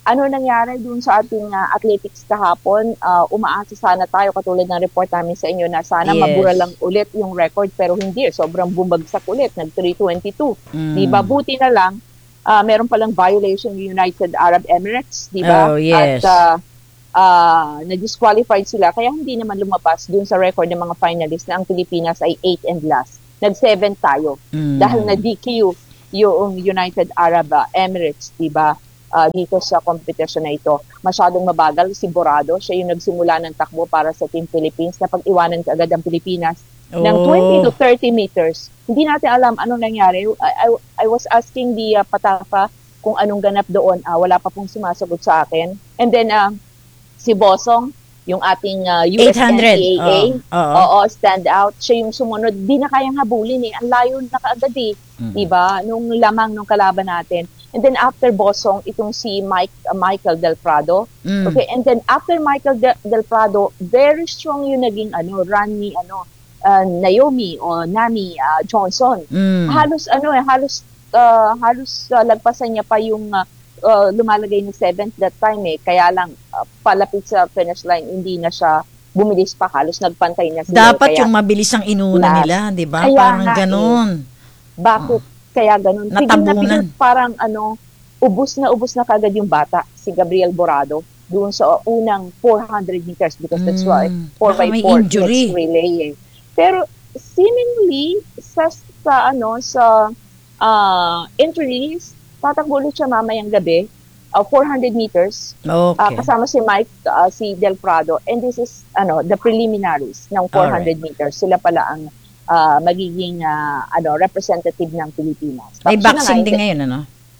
ano nangyari dun sa ating uh, athletics kahapon, uh, umaasa sana tayo, katulad ng report namin sa inyo, na sana Yes. mabura lang ulit yung record, pero hindi, sobrang bumagsak ulit, nag three twenty-two. Mm. Di ba? Buti na lang, uh, meron palang violation yung United Arab Emirates, di ba? Oh, yes. At uh, uh, na-disqualified sila, kaya hindi naman lumabas dun sa record ng mga finalists na ang Pilipinas ay eight and last. Nag-seven tayo. Mm. Dahil na-D Q yung United Arab Emirates, di ba? Uh, dito sa competition na ito. Masyadong mabagal si Borado. Siya yung nagsimula ng takbo para sa Team Philippines na pag-iwanan agad ang Pilipinas ng Oh. twenty to thirty meters. Hindi natin alam anong nangyari. I, I, I was asking the uh, Patapa kung anong ganap doon. Uh, wala pa pong sumasagot sa akin. And then, uh, si Bosong, yung ating uh, U S eight hundred. N C A A, Oo. Oo. oo, stand out. Siya yung sumunod. Di na kayang habulin eh. Ang layo na kaagad eh. Mm. Diba? Nung lamang nung kalaban natin. And then after Bosong, itong si Mike uh, Michael Del Prado. Mm. Okay, and then after Michael De- Del Prado, very strong yung naging ano, run ni ano, uh, Naomi o Nami uh, Johnson. Mm. Halos ano eh, halos uh, halos uh, lagpasan niya pa yung uh, uh, lumalagay ng seventh that time eh. Kaya lang uh, palapit sa finish line, hindi na siya bumilis pa, halos nagpantay na sila. Dapat Kaya, yung mabilis ang inuna last. nila, di ba? Kaya Parang nga ganun. Bakit kaya ganun? Pigil na Natabunan. pigil, parang ano, ubus na ubus na kagad yung bata, si Gabriel Borado, doon sa unang four hundred meters because that's why four Baka by may four injury. mixed relay eh. Pero seemingly sa, sa ano sa uh, entries, tatakbo ulit siya mamayang gabi, uh, four hundred meters. Uh, Okay. kasama si Mike, uh, si Del Prado, and this is ano the preliminaries ng four hundred meters. Sila pala ang uh, magiging uh, ano representative ng Pilipinas. May Tapos yun na boxing nga, din hindi- ngayon, ano?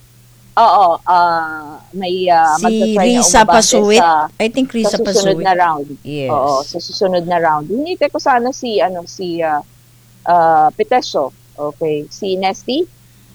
Oo, uh, may uh, Si magta-try na Risa umabante Pasuit. sa, I think Risa sa susunod Pasuit. na round. Yes. Oo, sa susunod na round. Hinintay ko sana si ano si uh, uh, Pitesio. Okay, si Nesty.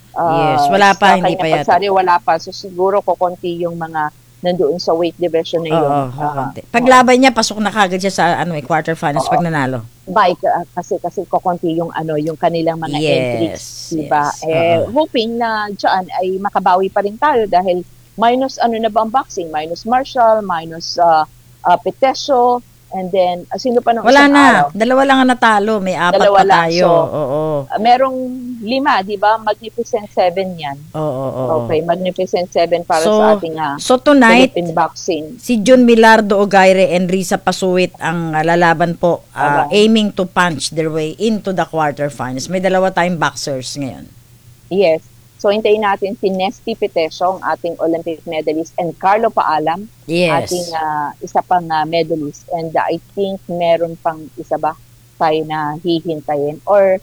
Uh, Yes, wala pa, sa hindi kanya pa yata. pagsari, wala pa. So siguro ko konti yung mga nandoon sa weight division na yun. Oo, Ah, konti. Paglaban niya, pasok na kagad siya sa ano, eh, quarterfinals Oo. pag nanalo. Bike uh, kasi kasi kokonti yung ano yung kanilang mga Yes, entries, diba? yes. Eh Oo. hoping na diyan ay makabawi pa rin tayo dahil minus ano na ba ang boxing? Minus Marshall, minus uh, uh, Pitesio, and then uh, sino pa nung Wala isang na. araw? Dalawa lang ang natalo. May apat Dalawa pa lang. tayo. So, Oo. Uh, merong lima, di ba? Magnificent Seven yan. Oo, oo, oo. Okay, Magnificent Seven para So- sa ating uh, so tonight, Philippine boxing. Si Jun Milardo Ogaire and Risa Pasuit ang uh, lalaban po, uh, Okay. aiming to punch their way into the quarterfinals. May dalawa tayong boxers ngayon. Yes. So, hintayin natin si Nesty Pitesio, ang ating Olympic medalist, and Carlo Paalam, Yes. ating uh, isa pang uh, medalist. And uh, I think meron pang isa ba tayo na hihintayin? Or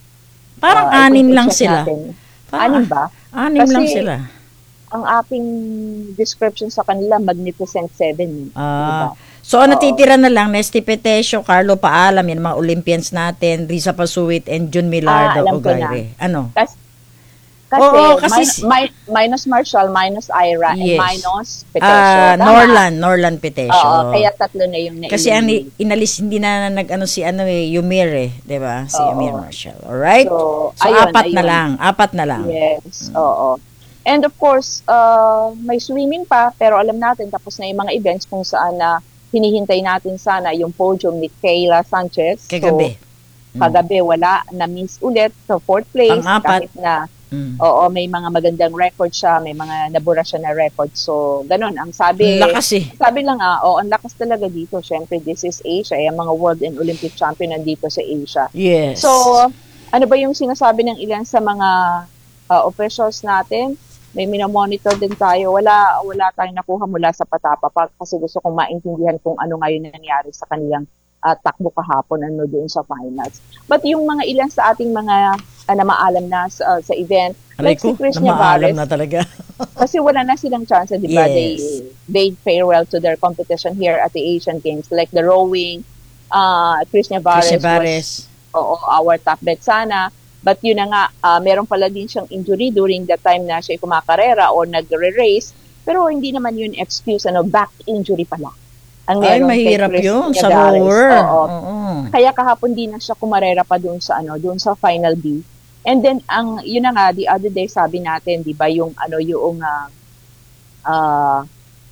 Parang uh, I anim think lang i-check sila. natin. Parang Anim ba? Anim Kasi lang sila. ang aking description sa kanila, Magnificent Seven. Ah. So, ang natitira na lang, Nesty Petesio, Carlo Paalam, yan mga Olympians natin, Risa Pasuit, and Jun Milardo Ah, alam ko na. Ogaire. Ano? Kasi, kasi, Oo, kasi min- min- minus Marshall, minus Ira, and Yes. minus Petesio. Ah, Tama. Norlan, Norlan Petesio. Oo, kaya tatlo na yung Kasi ang na-eliminate. i- inalis, hindi na nag-ano si ano eh, Yumir eh, di ba? Si Oo. Yumir Marshall. Alright? So, So, ayun, apat na ayun. lang. Apat na lang. Yes, oo. And of course, uh, may swimming pa, pero alam natin, tapos na yung mga events kung saan na hinihintay natin sana yung podium ni Kayla Sanchez. Kagabi. So, kagabi, wala. Na-miss ulit sa fourth place. Pang-apat. Kahit na, Mm. oo, may mga magandang record siya, may mga nabura siya na record. So, ganun. Ang sabi, Ang lakas eh. sabi lang ah, oh, ang lakas talaga dito. Siyempre, this is Asia. Yung mga world and Olympic champion nandito sa Asia. Yes. So, ano ba yung sinasabi ng ilan sa mga uh, officials natin? May minomonitor din tayo. Wala wala tayong nakuha mula sa Patapa pa kasi gusto kong maintindihan kung ano ngayon nangyari sa kanilang uh, takbo kahapon ano doon sa finals. But yung mga ilan sa ating mga uh, na maalam na sa, uh, sa event, Aray like ko, si Chris na maalam Nevares, na talaga. kasi wala na silang chance, di ba? Yes. They bade farewell to their competition here at the Asian Games. Like the rowing, uh, Chris Nevares, Chris Nevares. was oo, our top bet sana. But yun na nga, uh, meron pala din siyang injury during the time na siya kumakarera or nagre-race. Pero hindi naman yun excuse, ano, back injury pala. Ang Ay, meron kay mahirap Chris yun sa Nevares. rower. Oo. Oo. Kaya kahapon din na siya kumarera pa doon sa ano, doon sa final B. And then ang yun na nga the other day sabi natin, 'di ba, yung ano yung uh, uh,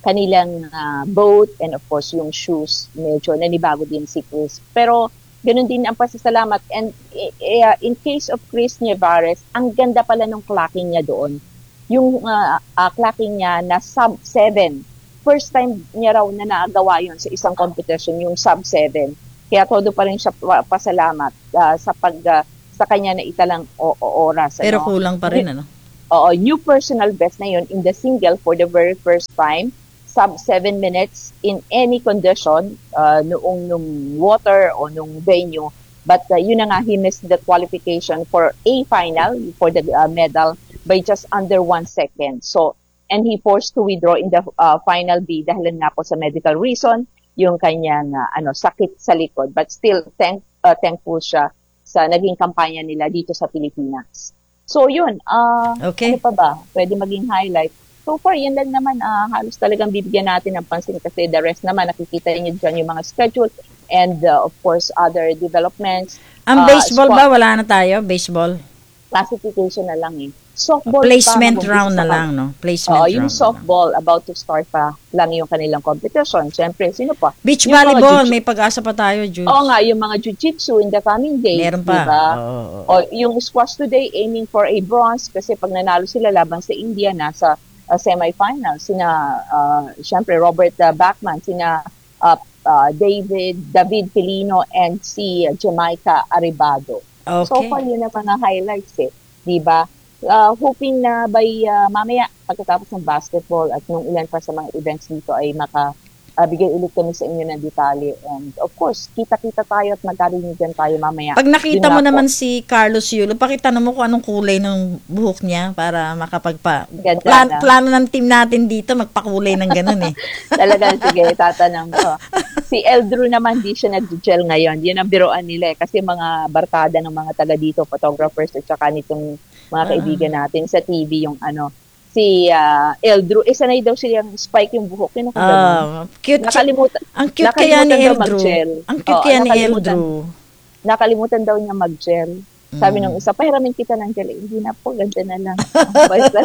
kanilang uh, boat and of course yung shoes, medyo nanibago din si Chris. Pero ganun din ang pasasalamat. And uh, in case of Chris Nievares, ang ganda pala ng clocking niya doon. Yung uh, uh, clocking niya na sub seven. First time niya raw na nagawa yun sa isang competition, yung sub seven. Kaya todo pa rin siya pasalamat uh, sa pag uh, sa kanya na italang o- o- oras. Pero ano? kulang pa rin, ano? Oo, new personal best na yun in the single for the very first time. Sub seven minutes in any condition, uh, noong nung water o nung venue. But uh, yun na nga, he missed the qualification for a final, for the uh, medal, by just under one second. So, and he forced to withdraw in the uh, final B dahil nga po sa medical reason, yung kanyang uh, ano, sakit sa likod. But still, thank, uh, thankful siya sa naging kampanya nila dito sa Pilipinas. So, yun. Uh, okay. Ano pa ba? Pwede maging highlight. So far, yan lang naman, uh, halos talagang bibigyan natin ng pansin kasi the rest naman, nakikita niyo dyan yung mga schedule and uh, of course, other developments. Ang Uh, baseball squat- ba? Wala na tayo? Baseball? Classification na lang eh. Softball Placement pa, round na mag-umpisa lang, pa. no? Placement Oo, round. yung softball, about to start pa lang yung kanilang competition. Siyempre, sino pa? Beach Yung mga volleyball, jiu- may pag-asa pa tayo, Jude. Oo nga, yung mga jiu-jitsu in the coming days. Meron pa. Diba? Oo, oo. O, yung squash today, aiming for a bronze kasi pag nanalo sila laban sa India, nasa uh, semifinal. Sina, uh, siyempre, Robert uh, Bachman, sina uh, uh, David, David Filino, and si uh, Jamaica Arribado. Okay. So far, yun ang mga highlights eh. Diba? Uh, hoping na by uh, mamaya, pagkatapos ng basketball at nung ilan pa sa mga events dito ay maka uh, bigay ulit kami sa inyo ng detalye. And of course, kita-kita tayo at magkarinigan tayo mamaya. Pag nakita Yun mo na naman po. si Carlos Yulo, pakita mo kung anong kulay ng buhok niya para makapagpa... Ganda Plan, na. plano ng team natin dito, magpakulay ng ganun eh. Talagang, sige, tatanong ko. Si Eldrew naman, di siya nag-gel ngayon. Yun ang biroan nila eh. Kasi mga barkada ng mga taga dito, photographers at saka nitong mga kaibigan natin sa T V, yung ano, si uh, Eldrew, eh sanay daw siyang spike yung buhok. Yun ako Ah, cute. Nakalimutan, Ang cute kaya ni nakalimutan daw Eldrew. mag-gel. Ang cute Oo, kaya ni nakalimutan- Eldrew. Nakalimutan daw niya mag-gel. Sabi Mm. nung isa, pahiramin kita ng gel. Eh, hindi na po, ganda na lang. Basta,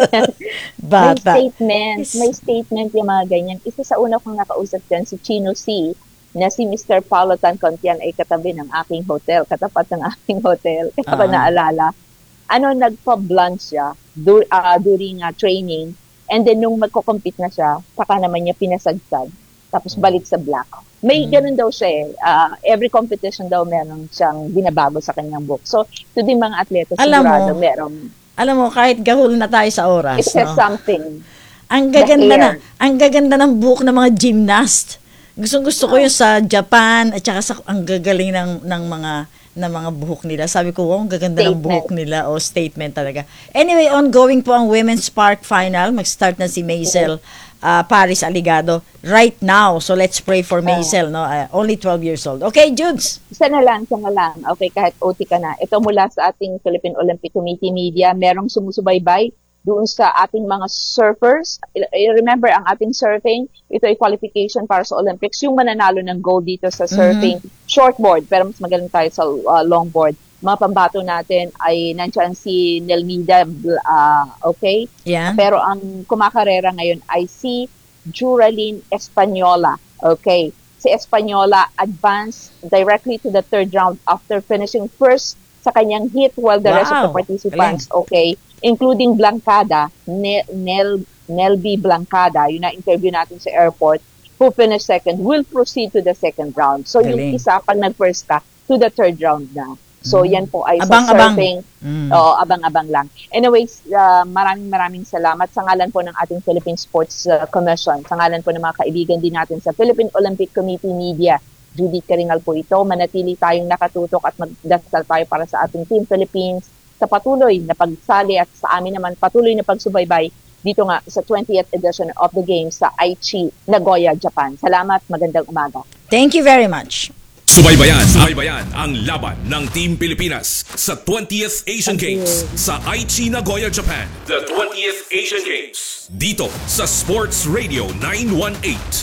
Bata. May statement, may statement yung mga ganyan. Isa sa una kong nakausap dyan, si Chino C, na si Mister Paulo Tancontian ay katabi ng aking hotel, katapat ng aking hotel. Kaya ba Ah. naalala? Ano, nagpa-blunt siya dur- uh, during uh, training. And then, nung magko-compete na siya, saka naman niya pinasagsag. Tapos balik sa black. May ganun daw siya eh. Uh, every competition daw meron siyang binabago sa kanyang book. So, to din mga atleta, Alam mo, sigurado meron. Alam mo, kahit gahul na tayo sa oras, It says no? something. Ang gaganda The na, hair. ang gaganda ng buhok ng mga gymnast. Gustong gusto ko yung sa Japan at saka sa ang gagaling ng ng mga ng mga buhok nila. Sabi ko, wow, ang gaganda ng Statement. buhok nila o statement talaga. Anyway, ongoing po ang Women's Spark Final. Mag-start na si Maisel uh, Paris Aligado right now. So let's pray for Maisel, no? Uh, only twelve years old. Okay, Judes. Isa na lang, isa na lang. Okay, kahit O T ka na. Ito mula sa ating Philippine Olympic Committee Media, merong sumusubaybay doon sa ating mga surfers. I- Remember, ang ating surfing, ito ay qualification para sa Olympics. Yung mananalo ng gold dito sa surfing, shortboard, pero mas magaling tayo sa uh, longboard. Mga pambato natin ay nandiyan si Nelmida, uh, okay? Yeah. Pero ang kumakarera ngayon ay si Juraline Española, okay? Si Española advanced directly to the third round after finishing first sa kanyang heat while the rest of the Wow. participants, okay, including Blancada, Nel, Nel, Nelby Blancada, yun na interview natin sa airport, who finished second, will proceed to the second round. So yung Galing. isa, pag nag-first ka, to the third round na. So Mm. yan po ay Abang-abang. sa surfing. Mm. Oo, abang-abang lang. Anyways, uh, maraming maraming salamat sa ngalan po ng ating Philippine Sports uh, Commission, sa ngalan po ng mga kaibigan din natin sa Philippine Olympic Committee Media. Judith Karingal po ito. Manatili tayong nakatutok at magdasal tayo para sa ating Team Philippines sa patuloy na pagsali at sa amin naman patuloy na pagsubaybay dito nga sa twentieth edition of the Games sa Aichi, Nagoya, Japan. Salamat, magandang umaga. Thank you very much. Subaybayan, subaybayan ang laban ng Team Pilipinas sa twentieth Asian Games sa Aichi, Nagoya, Japan. The twentieth Asian Games. Dito sa Sports Radio nine one eight.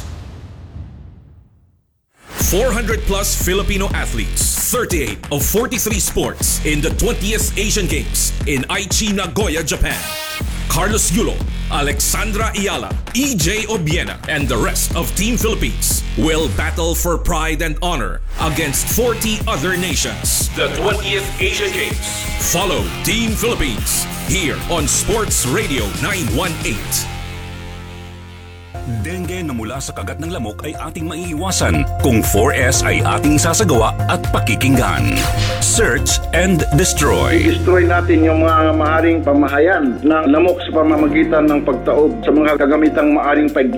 four hundred plus Filipino athletes, thirty-eight of forty-three sports in the twentieth Asian Games in Aichi, Nagoya, Japan. Carlos Yulo, Alexandra Ayala, E J Obiena, and the rest of Team Philippines will battle for pride and honor against forty other nations. The twentieth Asian Games. Follow Team Philippines here on Sports Radio nine one eight. Dengue na mula sa kagat ng lamok ay ating maiiwasan kung four S ay ating isasagawa at pakikinggan. Search and destroy. I-destroy natin yung mga maaaring pamahayan ng lamok sa pamamagitan ng pagtaob sa mga kagamitang maaaring pag